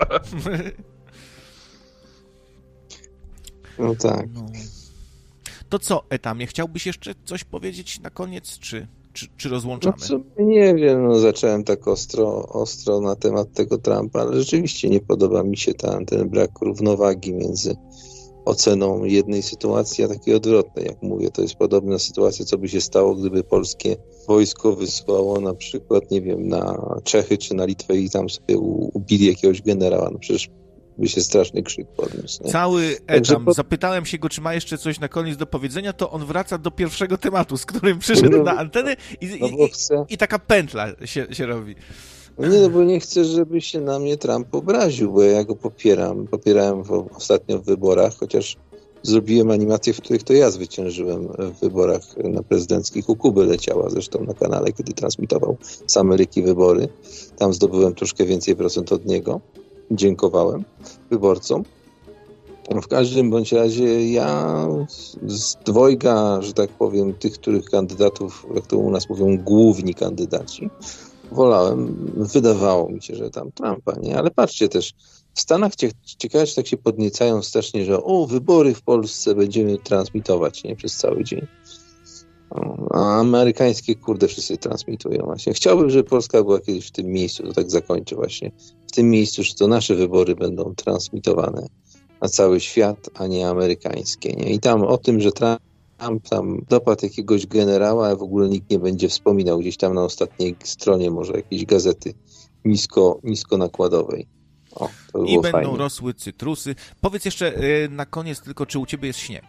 No tak. No. To co, Etamie, chciałbyś jeszcze coś powiedzieć na koniec, czy, czy, czy rozłączamy? No co, nie wiem, no zacząłem tak ostro, ostro na temat tego Trumpa, ale rzeczywiście nie podoba mi się ta, ten brak równowagi między oceną jednej sytuacji, a takiej odwrotnej. Jak mówię, to jest podobna sytuacja, co by się stało, gdyby polskie wojsko wysłało na przykład, nie wiem, na Czechy czy na Litwę i tam sobie ubili jakiegoś generała. No przecież by się straszny krzyk podniósł. Nie? Cały Etam. Po... Zapytałem się go, czy ma jeszcze coś na koniec do powiedzenia, to on wraca do pierwszego tematu, z którym przyszedł no, na antenę i, no i, chcę... i, i taka pętla się, się robi. No nie, no bo nie chcę, żeby się na mnie Trump obraził, bo ja go popieram. Popierałem w, ostatnio w wyborach, chociaż zrobiłem animacje, w których to ja zwyciężyłem w wyborach na prezydenckich. U Kuby leciała zresztą na kanale, kiedy transmitował z Ameryki wybory. Tam zdobyłem troszkę więcej procent od niego. Dziękowałem wyborcom. W każdym bądź razie ja z dwojga, że tak powiem, tych, których kandydatów, jak to u nas mówią, główni kandydaci, wolałem, wydawało mi się, że tam Trumpa, nie? Ale patrzcie też, w Stanach ciekawe, że tak się podniecają strasznie, że o, wybory w Polsce będziemy transmitować, nie? Przez cały dzień. A amerykańskie, kurde, wszyscy transmitują właśnie. Chciałbym, żeby Polska była kiedyś w tym miejscu, to tak zakończę właśnie, w tym miejscu, że to nasze wybory będą transmitowane na cały świat, a nie amerykańskie, nie? I tam o tym, że Trump tam dopadł jakiegoś generała, a w ogóle nikt nie będzie wspominał gdzieś tam na ostatniej stronie może jakiejś gazety nisko, nisko nakładowej. O, to by I było będą fajnie. rosły cytrusy. Powiedz jeszcze y, na koniec tylko, czy u ciebie jest śnieg?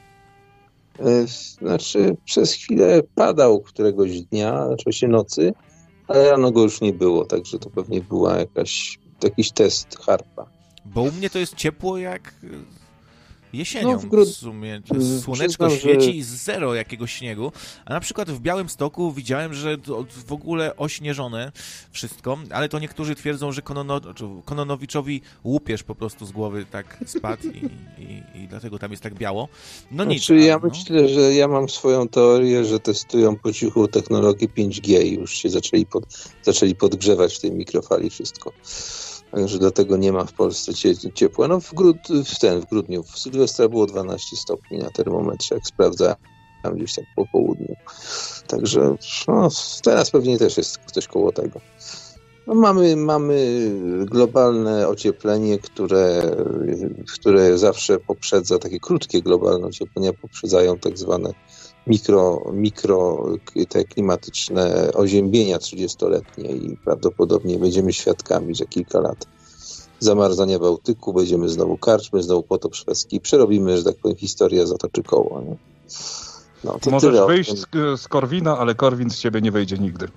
E, Znaczy przez chwilę padał któregoś dnia, oczywiście nocy, ale rano go już nie było, także to pewnie była jakaś, jakiś test harpa. Bo u mnie to jest ciepło jak jesienią No, w grud- w sumie. To jest słoneczko przyznam, świeci że- i zero jakiegoś śniegu. A na przykład w Białymstoku widziałem, że to w ogóle ośnieżone wszystko, ale to niektórzy twierdzą, że Konono, Kononowiczowi łupież po prostu z głowy tak spadł i, i, i dlatego tam jest tak biało. No nic. Znaczy, ja ale no. myślę, że ja mam swoją teorię, że testują po cichu technologię pięć G i już się zaczęli, pod, zaczęli podgrzewać w tej mikrofali wszystko. Także dlatego nie ma w Polsce cie- ciepła. No w, grud, w ten, w grudniu, w Sylwestra było dwanaście stopni na termometrze, jak sprawdzałem gdzieś tak po południu. Także no, teraz pewnie też jest coś koło tego. No mamy, mamy globalne ocieplenie, które, które zawsze poprzedza, takie krótkie globalne ocieplenia poprzedzają tak zwane mikro, mikro te klimatyczne oziębienia trzydziestoletnie i prawdopodobnie będziemy świadkami za kilka lat zamarzania Bałtyku, będziemy znowu karczmy, znowu potop szwedzki, przerobimy, że tak powiem, historię zatoczy koło. Nie? No, to Możesz tyle o wyjść tym. z, z Korwina, ale Korwin z ciebie nie wyjdzie nigdy.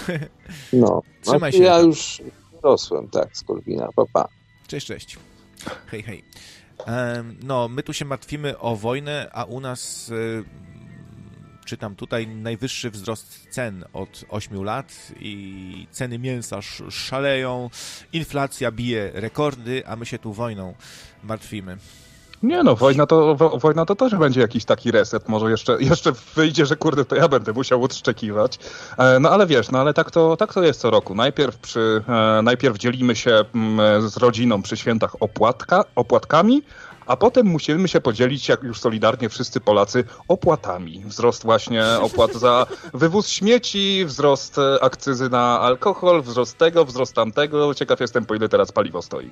No, Trzymaj no, się, ja Michał. już rosłem, tak, z Korwina, pa, pa. Cześć, cześć. Hej, hej. Em, No, my tu się martwimy o wojnę, a u nas, y, czytam tutaj, najwyższy wzrost cen od ośmiu lat i ceny mięsa sz- szaleją, inflacja bije rekordy, a my się tu wojną martwimy. Nie no, wojna to, wo, wojna to też będzie jakiś taki reset. Może jeszcze, jeszcze wyjdzie, że kurde, to ja będę musiał odszczekiwać. E, no ale wiesz, no ale tak to, tak to jest co roku. Najpierw, przy, e, najpierw dzielimy się mm, z rodziną przy świętach opłatka, opłatkami, a potem musimy się podzielić, jak już solidarnie wszyscy Polacy, opłatami. Wzrost właśnie opłat za wywóz śmieci, wzrost e, akcyzy na alkohol, wzrost tego, wzrost tamtego. Ciekaw jestem, po ile teraz paliwo stoi.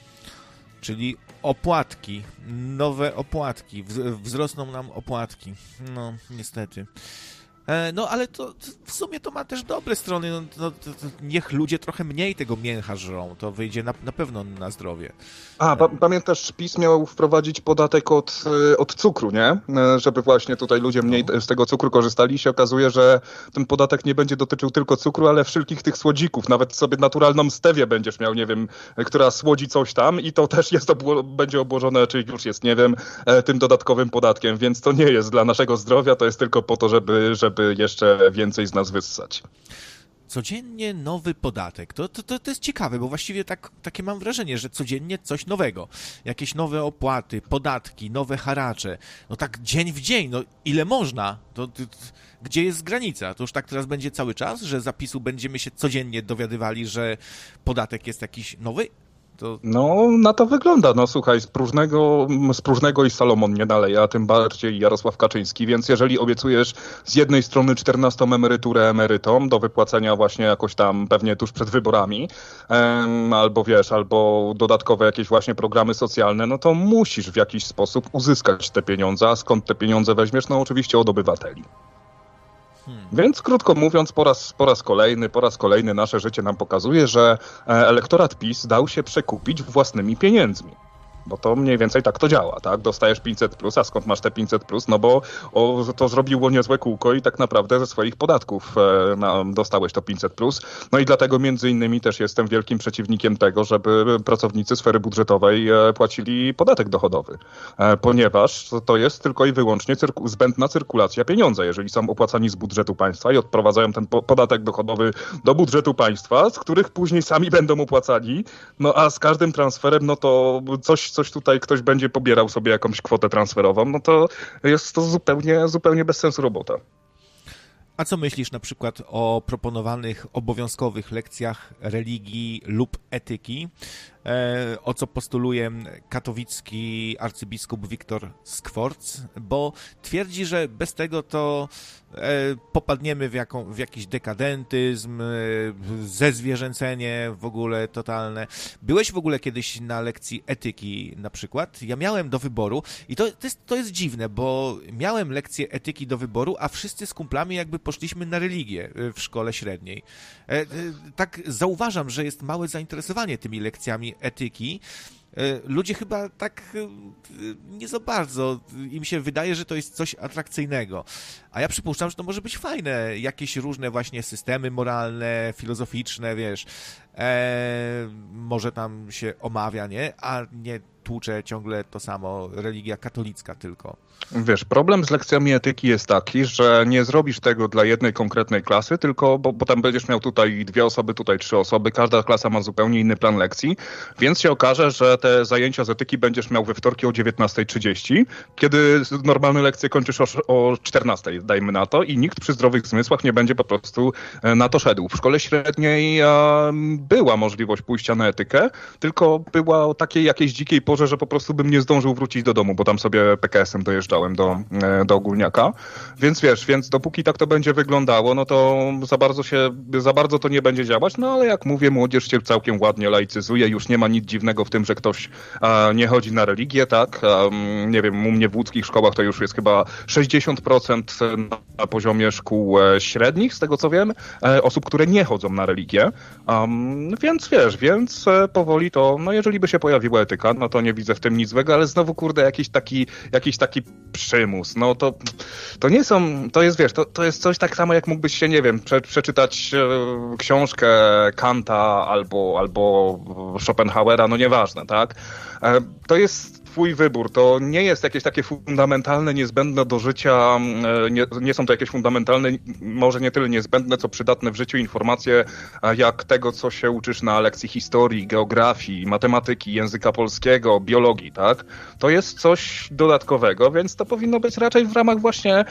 Czyli opłatki, nowe opłatki, wz- wzrosną nam opłatki. No, niestety. E, no, ale to, to w sumie to ma też dobre strony. No, no, to, to niech ludzie trochę mniej tego mięcha żrą, to wyjdzie na, na pewno na zdrowie. A, pa- pamiętasz, PiS miał wprowadzić podatek od, y, od cukru, nie? Y, Żeby właśnie tutaj ludzie mniej z tego cukru korzystali. I się okazuje, że ten podatek nie będzie dotyczył tylko cukru, ale wszelkich tych słodzików. Nawet sobie naturalną stewię będziesz miał, nie wiem, y, która słodzi coś tam i to też jest obło- będzie obłożone, czy już jest, nie wiem, e, tym dodatkowym podatkiem. Więc to nie jest dla naszego zdrowia, to jest tylko po to, żeby, żeby jeszcze więcej z nas wyssać. Codziennie nowy podatek. To, to, to, to jest ciekawe, bo właściwie tak, takie mam wrażenie, że codziennie coś nowego. Jakieś nowe opłaty, podatki, nowe haracze. No tak dzień w dzień, no ile można? To, to, to, gdzie jest granica? To już tak teraz będzie cały czas, że zapisu będziemy się codziennie dowiadywali, że podatek jest jakiś nowy? To... No, na to wygląda. No słuchaj, z próżnego, z próżnego i Salomon nie naleje, a tym bardziej Jarosław Kaczyński, więc jeżeli obiecujesz z jednej strony czternastą emeryturę emerytom do wypłacenia właśnie jakoś tam pewnie tuż przed wyborami, em, albo wiesz, albo dodatkowe jakieś właśnie programy socjalne, no to musisz w jakiś sposób uzyskać te pieniądze, a skąd te pieniądze weźmiesz? No oczywiście od obywateli. Hmm. Więc krótko mówiąc, po raz, po raz kolejny, po raz kolejny nasze życie nam pokazuje, że elektorat PiS dał się przekupić własnymi pieniędzmi. Bo to mniej więcej tak to działa, tak? Dostajesz pięćset plus, a skąd masz te pięćset plus? No bo o, to zrobiło niezłe kółko i tak naprawdę ze swoich podatków e, na, dostałeś to pięćset plus. No i dlatego między innymi też jestem wielkim przeciwnikiem tego, żeby pracownicy sfery budżetowej e, płacili podatek dochodowy. E, ponieważ to jest tylko i wyłącznie cyrku, zbędna cyrkulacja pieniądza. Jeżeli są opłacani z budżetu państwa i odprowadzają ten po, podatek dochodowy do budżetu państwa, z których później sami będą opłacani, no a z każdym transferem, no to coś coś tutaj ktoś będzie pobierał sobie jakąś kwotę transferową, no to jest to zupełnie, zupełnie bez sensu robota. A co myślisz na przykład o proponowanych obowiązkowych lekcjach religii lub etyki o co postuluje katowicki arcybiskup Wiktor Skworc, bo twierdzi, że bez tego to popadniemy w, jaką, w jakiś dekadentyzm, zezwierzęcenie w ogóle totalne. Byłeś w ogóle kiedyś na lekcji etyki na przykład? Ja miałem do wyboru i to, to, jest, to jest dziwne, bo miałem lekcję etyki do wyboru, a wszyscy z kumplami jakby poszliśmy na religię w szkole średniej. Tak zauważam, że jest małe zainteresowanie tymi lekcjami etyki. Ludzie chyba tak nie za bardzo, im się wydaje, że to jest coś atrakcyjnego. A ja przypuszczam, że to może być fajne, jakieś różne właśnie systemy moralne, filozoficzne, wiesz, e, może tam się omawia, nie? A nie tłucze ciągle to samo, religia katolicka tylko. Wiesz, problem z lekcjami etyki jest taki, że nie zrobisz tego dla jednej konkretnej klasy, tylko, bo, bo tam będziesz miał tutaj dwie osoby, tutaj trzy osoby, każda klasa ma zupełnie inny plan lekcji, więc się okaże, że te zajęcia z etyki będziesz miał we wtorki o dziewiętnasta trzydzieści, kiedy normalne lekcje kończysz o, o czternasta, dajmy na to, i nikt przy zdrowych zmysłach nie będzie po prostu na to szedł. W szkole średniej e, była możliwość pójścia na etykę, tylko była o takiej jakiejś dzikiej porze, że po prostu bym nie zdążył wrócić do domu, bo tam sobie P K S-em dojeżdżałem do, do Ogólniaka. Więc wiesz, więc dopóki tak to będzie wyglądało, no to za bardzo się, za bardzo to nie będzie działać, no ale jak mówię, młodzież się całkiem ładnie laicyzuje, już nie ma nic dziwnego w tym, że ktoś a, nie chodzi na religię, tak? A, nie wiem, u mnie w łódzkich szkołach to już jest chyba sześćdziesiąt procent na poziomie szkół średnich, z tego co wiem, osób, które nie chodzą na religię. Um, więc wiesz, więc powoli to, no jeżeli by się pojawiła etyka, no to nie widzę w tym nic złego, ale znowu, kurde, jakiś taki, jakiś taki przymus, no to, to nie są, to jest, wiesz, to, to jest coś tak samo, jak mógłbyś się, nie wiem, prze, przeczytać e, książkę Kanta albo, albo Schopenhauera, no nieważne, tak? E, to jest twój wybór, to nie jest jakieś takie fundamentalne, niezbędne do życia, nie, nie są to jakieś fundamentalne, może nie tyle niezbędne, co przydatne w życiu informacje, jak tego, co się uczysz na lekcji historii, geografii, matematyki, języka polskiego, biologii, tak? To jest coś dodatkowego, więc to powinno być raczej w ramach właśnie,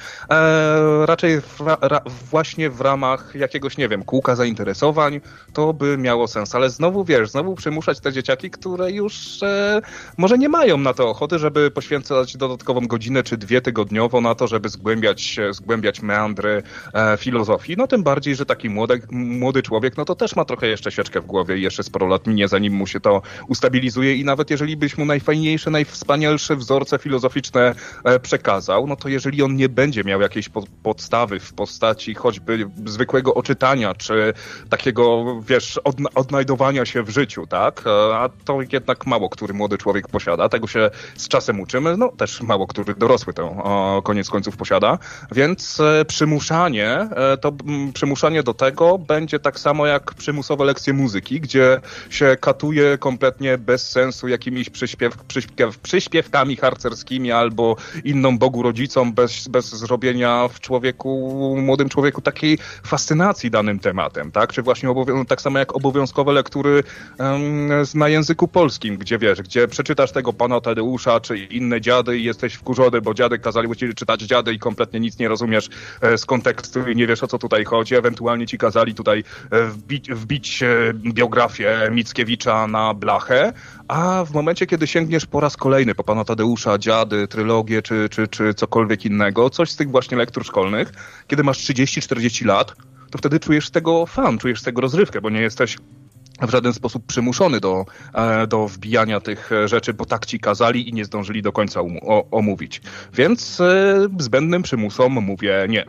e, raczej w, ra, właśnie w ramach jakiegoś, nie wiem, kółka zainteresowań, to by miało sens, ale znowu, wiesz, znowu przymuszać te dzieciaki, które już e, może nie mają na to ochoty, żeby poświęcać dodatkową godzinę czy dwie tygodniowo na to, żeby zgłębiać, zgłębiać meandry e, filozofii. No tym bardziej, że taki młody, młody człowiek, no to też ma trochę jeszcze sieczkę w głowie i jeszcze sporo lat minie, zanim mu się to ustabilizuje i nawet jeżeli byś mu najfajniejsze, najwspanialsze wzorce filozoficzne e, przekazał, no to jeżeli on nie będzie miał jakiejś po, podstawy w postaci choćby zwykłego oczytania, czy takiego, wiesz, odna- odnajdowania się w życiu, tak? E, a to jednak mało który młody człowiek posiada. Tego się z czasem uczymy, no też mało który dorosły to o, koniec końców posiada, więc e, przymuszanie, e, to m, przymuszanie do tego będzie tak samo jak przymusowe lekcje muzyki, gdzie się katuje kompletnie bez sensu jakimiś przyśpiew, przyśpiew, przyśpiewkami harcerskimi albo inną Bogu rodzicom bez, bez zrobienia w człowieku, młodym człowieku takiej fascynacji danym tematem, tak? Czy właśnie obowią- tak samo jak obowiązkowe lektury um, na języku polskim, gdzie wiesz, gdzie przeczytasz tego pana Tadeusza, czy inne dziady i jesteś wkurzony, bo dziady kazali ci czytać dziady i kompletnie nic nie rozumiesz e, z kontekstu i nie wiesz, o co tutaj chodzi. Ewentualnie ci kazali tutaj e, wbić, wbić e, biografię Mickiewicza na blachę, a w momencie, kiedy sięgniesz po raz kolejny po pana Tadeusza, dziady, trylogię, czy, czy, czy cokolwiek innego, coś z tych właśnie lektur szkolnych, kiedy masz trzydzieści czterdzieści lat, to wtedy czujesz z tego fan, czujesz z tego rozrywkę, bo nie jesteś w żaden sposób przymuszony do, do wbijania tych rzeczy, bo tak ci kazali i nie zdążyli do końca um, o, omówić. Więc e, zbędnym przymusom mówię nie.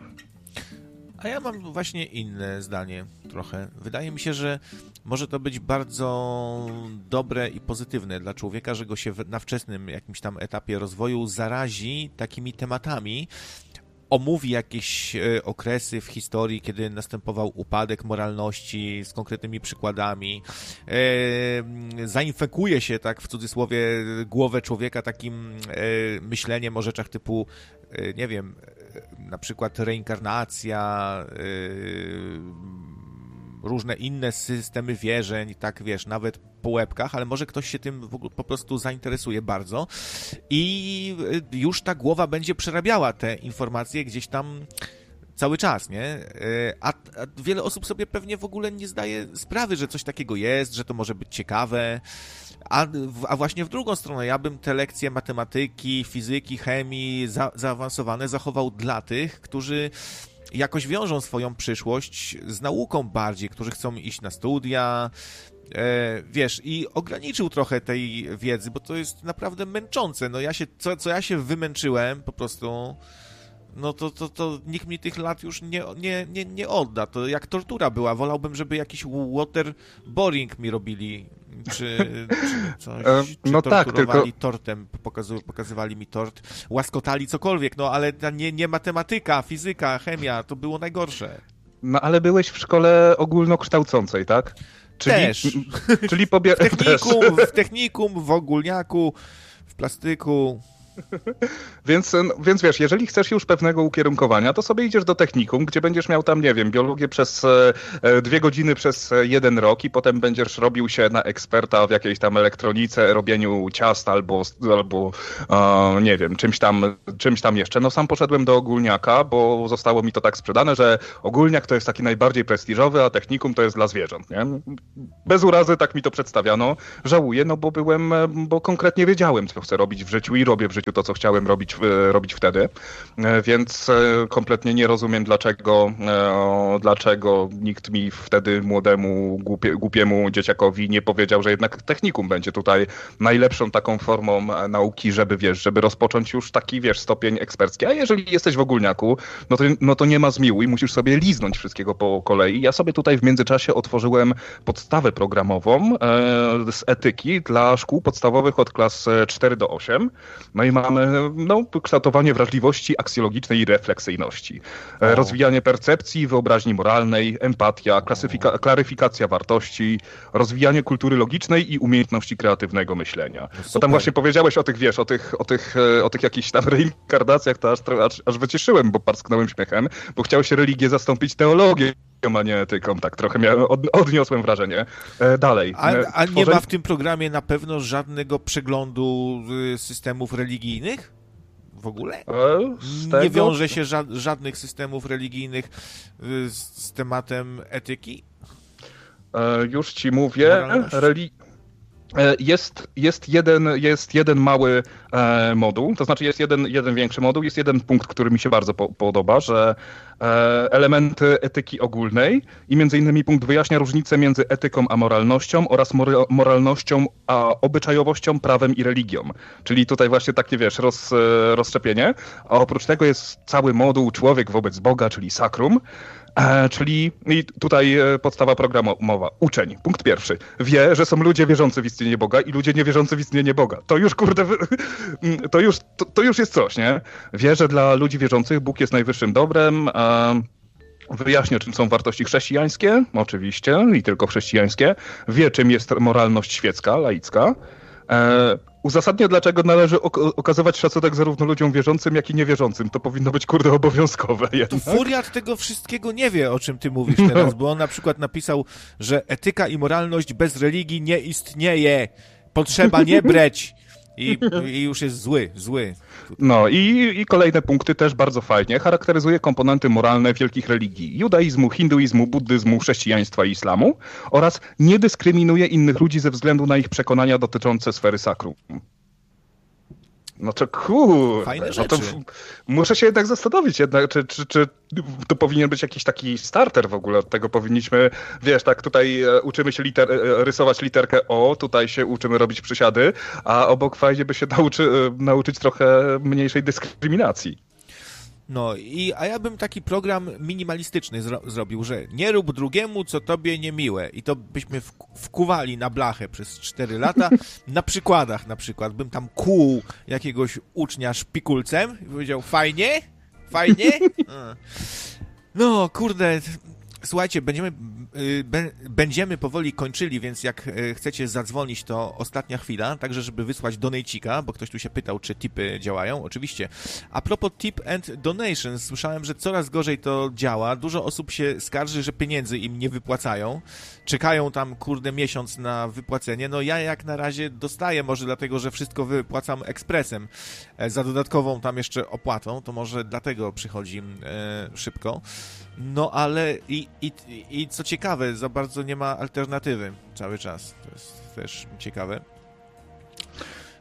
A ja mam właśnie inne zdanie trochę. Wydaje mi się, że może to być bardzo dobre i pozytywne dla człowieka, że go się na wczesnym jakimś tam etapie rozwoju zarazi takimi tematami, omówi jakieś okresy w historii, kiedy następował upadek moralności z konkretnymi przykładami, e, zainfekuje się, tak w cudzysłowie, głowę człowieka takim e, myśleniem o rzeczach typu, e, nie wiem, e, na przykład reinkarnacja, e, różne inne systemy wierzeń, tak wiesz, nawet po łebkach, ale może ktoś się tym w ogóle po prostu zainteresuje bardzo i już ta głowa będzie przerabiała te informacje gdzieś tam cały czas, nie? A, a wiele osób sobie pewnie w ogóle nie zdaje sprawy, że coś takiego jest, że to może być ciekawe. A, a właśnie w drugą stronę, ja bym te lekcje matematyki, fizyki, chemii za, zaawansowane zachował dla tych, którzy jakoś wiążą swoją przyszłość z nauką bardziej, którzy chcą iść na studia, e, wiesz, i ograniczył trochę tej wiedzy, bo to jest naprawdę męczące. No ja się, co, co ja się wymęczyłem po prostu, no to, to, to nikt mi tych lat już nie, nie, nie, nie odda. To jak tortura była. Wolałbym, żeby jakiś waterboarding mi robili, czy, czy coś, czy no tak, torturowali tylko... tortem, pokazu, pokazywali mi tort, łaskotali cokolwiek, no ale nie, nie matematyka, fizyka, chemia, to było najgorsze. No ale byłeś w szkole ogólnokształcącej, tak? Czyli, też. Czyli pobie... w, technikum, w technikum, w ogólniaku, w plastyku... Więc, więc wiesz, jeżeli chcesz już pewnego ukierunkowania, to sobie idziesz do technikum, gdzie będziesz miał tam, nie wiem, biologię przez e, dwie godziny przez jeden rok i potem będziesz robił się na eksperta w jakiejś tam elektronice, robieniu ciast albo, albo e, nie wiem, czymś tam, czymś tam jeszcze. No sam poszedłem do ogólniaka, bo zostało mi to tak sprzedane, że ogólniak to jest taki najbardziej prestiżowy, a technikum to jest dla zwierząt, nie? Bez urazy tak mi to przedstawiano. Żałuję, no bo byłem, bo konkretnie wiedziałem, co chcę robić w życiu i robię w życiu to, co chciałem robić, robić wtedy, więc kompletnie nie rozumiem, dlaczego, dlaczego nikt mi wtedy młodemu, głupie, głupiemu dzieciakowi nie powiedział, że jednak technikum będzie tutaj najlepszą taką formą nauki, żeby, wiesz, żeby rozpocząć już taki, wiesz, stopień ekspercki. A jeżeli jesteś w ogólniaku, no to, no to nie ma zmiłuj, musisz sobie liznąć wszystkiego po kolei. Ja sobie tutaj w międzyczasie otworzyłem podstawę programową z etyki dla szkół podstawowych od klas cztery do osiem. No i mamy no, kształtowanie wrażliwości aksjologicznej i refleksyjności, o. rozwijanie percepcji, wyobraźni moralnej, empatia, klasyfika- klaryfikacja wartości, rozwijanie kultury logicznej i umiejętności kreatywnego myślenia. No to tam właśnie powiedziałeś o tych, wiesz, o tych, o tych, o tych jakichś tam reinkarnacjach, to aż, aż, aż wycieszyłem, bo parsknąłem śmiechem, bo chciał się religię zastąpić teologią, a nie etyką, tak trochę miałem, od, odniosłem wrażenie. E, dalej. A, a Tworzenie... nie ma w tym programie na pewno żadnego przeglądu systemów religijnych? W ogóle? E, tego... Nie wiąże się ża- żadnych systemów religijnych z, z tematem etyki? E, już ci mówię. Reli... Jest, jest, jeden, jest jeden mały e, moduł, to znaczy jest jeden, jeden większy moduł, jest jeden punkt, który mi się bardzo po, podoba, że e, elementy etyki ogólnej i między innymi punkt wyjaśnia różnicę między etyką a moralnością oraz mor- moralnością a obyczajowością, prawem i religią. Czyli tutaj właśnie takie, wiesz, roz, rozszczepienie, a oprócz tego jest cały moduł człowiek wobec Boga, czyli sakrum. E, czyli i tutaj podstawa programowa. Uczeń, punkt pierwszy, wie, że są ludzie wierzący w istnienie Boga i ludzie niewierzący w istnienie Boga. To już, kurde, to już, to, to już jest coś, nie? Wie, że dla ludzi wierzących Bóg jest najwyższym dobrem. E, wyjaśnia, czym są wartości chrześcijańskie, oczywiście, i tylko chrześcijańskie. Wie, czym jest moralność świecka, laicka. E, uzasadnia, dlaczego należy ok- okazywać szacunek zarówno ludziom wierzącym, jak i niewierzącym. To powinno być, kurde, obowiązkowe jednak. To Furiat tego wszystkiego nie wie, o czym ty mówisz teraz, no. Bo on na przykład napisał, że etyka i moralność bez religii nie istnieje. Potrzeba nie breć. I, I już jest zły, zły. No i, i kolejne punkty też bardzo fajnie. Charakteryzuje komponenty moralne wielkich religii. Judaizmu, hinduizmu, buddyzmu, chrześcijaństwa i islamu oraz nie dyskryminuje innych ludzi ze względu na ich przekonania dotyczące sfery sakrum. No to kurde, fajne no to rzeczy. Muszę się jednak zastanowić, jednak, czy, czy, czy to powinien być jakiś taki starter w ogóle. Od tego powinniśmy, wiesz, tak tutaj uczymy się liter, rysować literkę O, tutaj się uczymy robić przysiady, a obok fajnie by się nauczy, nauczyć trochę mniejszej dyskryminacji. No, i, a ja bym taki program minimalistyczny zro- zrobił, że nie rób drugiemu, co tobie niemiłe. I to byśmy w- wkuwali na blachę przez cztery lata. Na przykładach na przykład. Bym tam kłuł jakiegoś ucznia szpikulcem i powiedział, fajnie? Fajnie? No, kurde... Słuchajcie, będziemy, b- będziemy powoli kończyli, więc jak chcecie zadzwonić, to ostatnia chwila, także żeby wysłać donejcika, bo ktoś tu się pytał, czy tipy działają. Oczywiście. A propos tip and donations, słyszałem, że coraz gorzej to działa. Dużo osób się skarży, że pieniędzy im nie wypłacają. Czekają tam, kurde, miesiąc na wypłacenie. No ja jak na razie dostaję, może dlatego, że wszystko wypłacam ekspresem za dodatkową tam jeszcze opłatą, to może dlatego przychodzi e, szybko. No ale i, i, i co ciekawe, za bardzo nie ma alternatywy cały czas. To jest też ciekawe.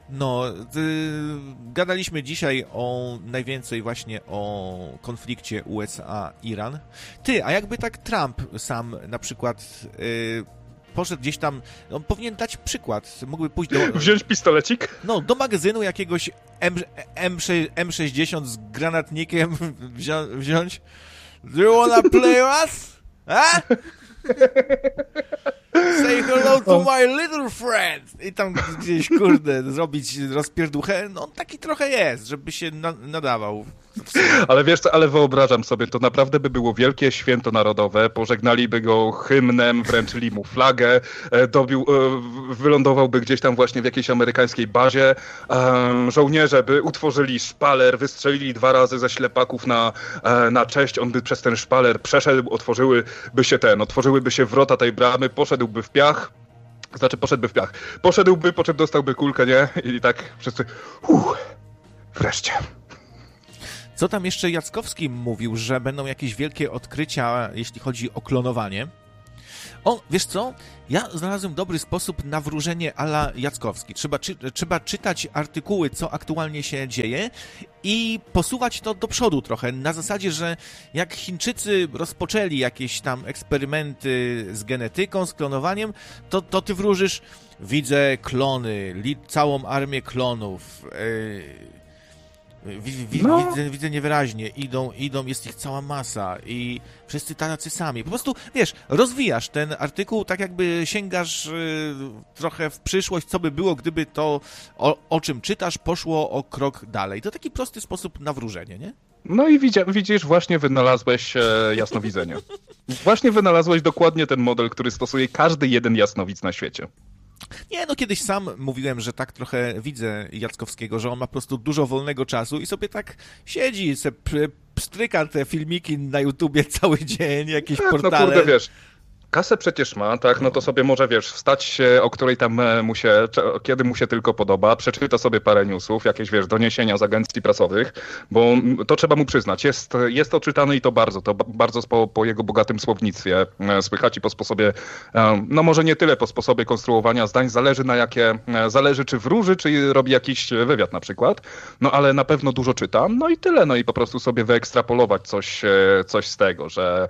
No, y, gadaliśmy dzisiaj o najwięcej właśnie o konflikcie U S A-Iran. Ty, a jakby tak Trump sam na przykład y, poszedł gdzieś tam, on powinien dać przykład, mógłby pójść do... Wziąć pistolecik? No, do magazynu jakiegoś M, M, M sześćdziesiąt z granatnikiem wzią, wziąć. Do you wanna play us? A? Say hello to my little friend! I tam gdzieś, kurde, zrobić rozpierduchę. No on taki trochę jest, żeby się na, nadawał. Ale wiesz co, ale wyobrażam sobie, to naprawdę by było wielkie święto narodowe, pożegnaliby go hymnem, wręczyli mu flagę, dobił, wylądowałby gdzieś tam właśnie w jakiejś amerykańskiej bazie, żołnierze by utworzyli szpaler, wystrzelili dwa razy ze ślepaków na, na cześć, on by przez ten szpaler przeszedł, otworzyłyby się ten, otworzyłyby się wrota tej bramy, poszedłby w piach, znaczy poszedłby w piach, poszedłby, po czym dostałby kulkę, nie? I tak wszyscy, uff, wreszcie. Co tam jeszcze Jackowski mówił, że będą jakieś wielkie odkrycia, jeśli chodzi o klonowanie. O, wiesz co? Ja znalazłem dobry sposób na wróżenie a la Jackowski. Trzeba, czy, trzeba czytać artykuły, co aktualnie się dzieje i posuwać to do przodu trochę. Na zasadzie, że jak Chińczycy rozpoczęli jakieś tam eksperymenty z genetyką, z klonowaniem, to, to ty wróżysz, widzę klony, li, całą armię klonów, yy, Wi- wi- no. widzę, widzę niewyraźnie, idą, idą, jest ich cała masa i wszyscy tacy sami. Po prostu, wiesz, rozwijasz ten artykuł tak jakby sięgasz y, trochę w przyszłość, co by było, gdyby to, o, o czym czytasz, poszło o krok dalej. To taki prosty sposób na wróżenie, nie? No i widzia, widzisz, właśnie wynalazłeś e, jasnowidzenie. Właśnie wynalazłeś dokładnie ten model, który stosuje każdy jeden jasnowidz na świecie. Nie, no kiedyś sam mówiłem, że tak trochę widzę Jackowskiego, że on ma po prostu dużo wolnego czasu i sobie tak siedzi, se pstryka te filmiki na YouTubie cały dzień, jakieś portale. No kurde, wiesz, kasę przecież ma, tak, no to sobie może, wiesz, wstać się, o której tam mu się, kiedy mu się tylko podoba, przeczyta sobie parę newsów, jakieś, wiesz, doniesienia z agencji prasowych, bo to trzeba mu przyznać, jest, jest to czytane i to bardzo, to bardzo po, po jego bogatym słownictwie słychać i po sposobie, no może nie tyle po sposobie konstruowania zdań, zależy na jakie, zależy czy wróży, czy robi jakiś wywiad na przykład, no ale na pewno dużo czyta, no i tyle, no i po prostu sobie wyekstrapolować coś, coś z tego, że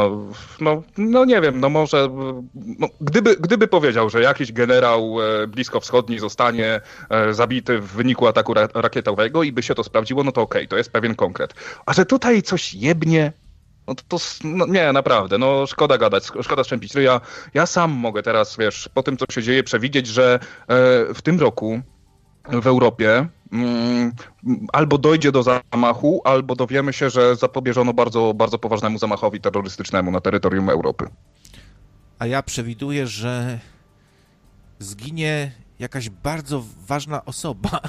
no, no nie wiem, no może, no, gdyby, gdyby powiedział, że jakiś generał e, bliskowschodni zostanie e, zabity w wyniku ataku ra- rakietowego i by się to sprawdziło, no to okej, okay, to jest pewien konkret. A że tutaj coś jebnie, no to, to no, nie, naprawdę, no szkoda gadać, szkoda szczępić ryja. Ja sam mogę teraz, wiesz, po tym, co się dzieje, przewidzieć, że e, w tym roku w Europie mm, albo dojdzie do zamachu, albo dowiemy się, że zapobieżono bardzo, bardzo poważnemu zamachowi terrorystycznemu na terytorium Europy. A ja przewiduję, że zginie jakaś bardzo ważna osoba.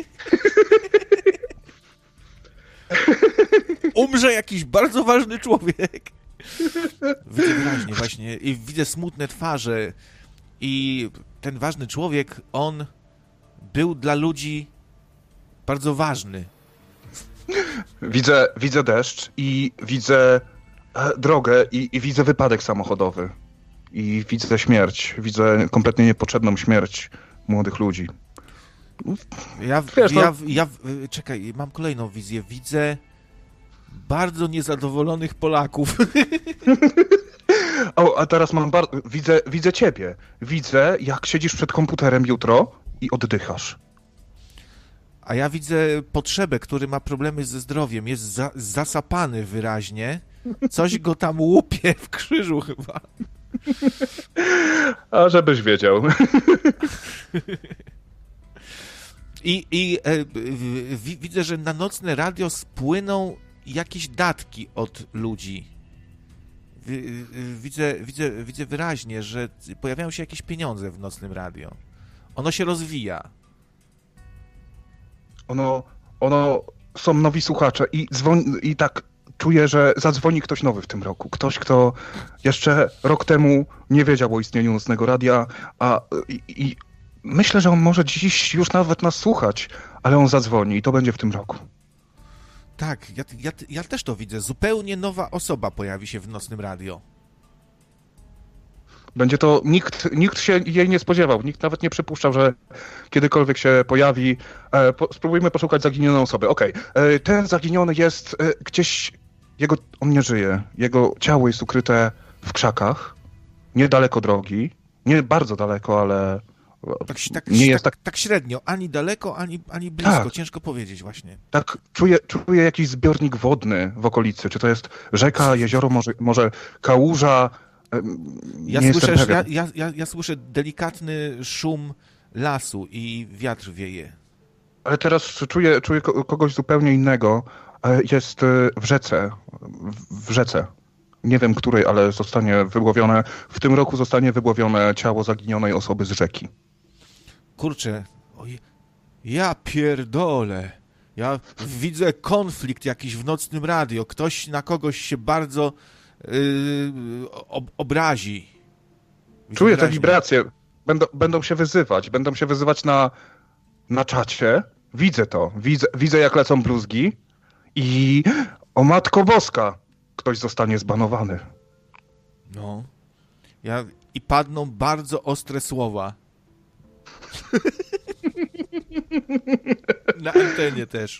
Umrze jakiś bardzo ważny człowiek. Widzę wyraźnie właśnie i widzę smutne twarze i ten ważny człowiek, on był dla ludzi bardzo ważny. Widzę, widzę deszcz i widzę e, drogę i, i widzę wypadek samochodowy. I widzę śmierć, widzę kompletnie niepotrzebną śmierć młodych ludzi. Ja, Wiesz, ja, no... ja, czekaj, mam kolejną wizję. Widzę bardzo niezadowolonych Polaków. O, a teraz mam bar... widzę, widzę ciebie. Widzę, jak siedzisz przed komputerem jutro i oddychasz. A ja widzę potrzebę, który ma problemy ze zdrowiem. Jest za, zasapany wyraźnie. Coś go tam łupie w krzyżu chyba. A żebyś wiedział. I, i e, w, widzę, że na nocne radio spłyną jakieś datki od ludzi. W, widzę, widzę, widzę wyraźnie, że pojawiają się jakieś pieniądze w nocnym radio. Ono się rozwija. Ono, ono są nowi słuchacze i, dzwoni, i tak czuję, że zadzwoni ktoś nowy w tym roku. Ktoś, kto jeszcze rok temu nie wiedział o istnieniu nocnego radia, a i, i myślę, że on może dziś już nawet nas słuchać, ale on zadzwoni i to będzie w tym roku. Tak, ja, ja, ja też to widzę. Zupełnie nowa osoba pojawi się w nocnym radio. Będzie to, nikt, nikt się jej nie spodziewał, nikt nawet nie przypuszczał, że kiedykolwiek się pojawi. E, po, spróbujmy poszukać zaginionej osoby. Okej, okay. Ten zaginiony jest e, gdzieś, jego, on nie żyje, jego ciało jest ukryte w krzakach, niedaleko drogi, nie bardzo daleko, ale tak, tak, nie jest tak, tak... tak średnio, ani daleko, ani, ani blisko, tak. Ciężko powiedzieć właśnie. Tak, czuję, czuję jakiś zbiornik wodny w okolicy, czy to jest rzeka, jezioro, może, może kałuża. Ja nie słyszę, jestem ja, ja, ja, ja słyszę delikatny szum lasu i wiatr wieje. Ale teraz czuję, czuję kogoś zupełnie innego. Jest w rzece, w rzece. Nie wiem której, ale zostanie wyłowione, w tym roku zostanie wyłowione ciało zaginionej osoby z rzeki. Kurczę, oj, ja pierdolę. Ja widzę konflikt jakiś w nocnym radio. Ktoś na kogoś się bardzo yy, ob, obrazi. Widzę Czuję te wyraźnie. wibracje. Będą, będą się wyzywać. Będą się wyzywać na, na czacie. Widzę to. Widzę, widzę jak lecą bluzgi. I o Matko Boska! Ktoś zostanie zbanowany. No. Ja, I padną bardzo ostre słowa. Na antenie też.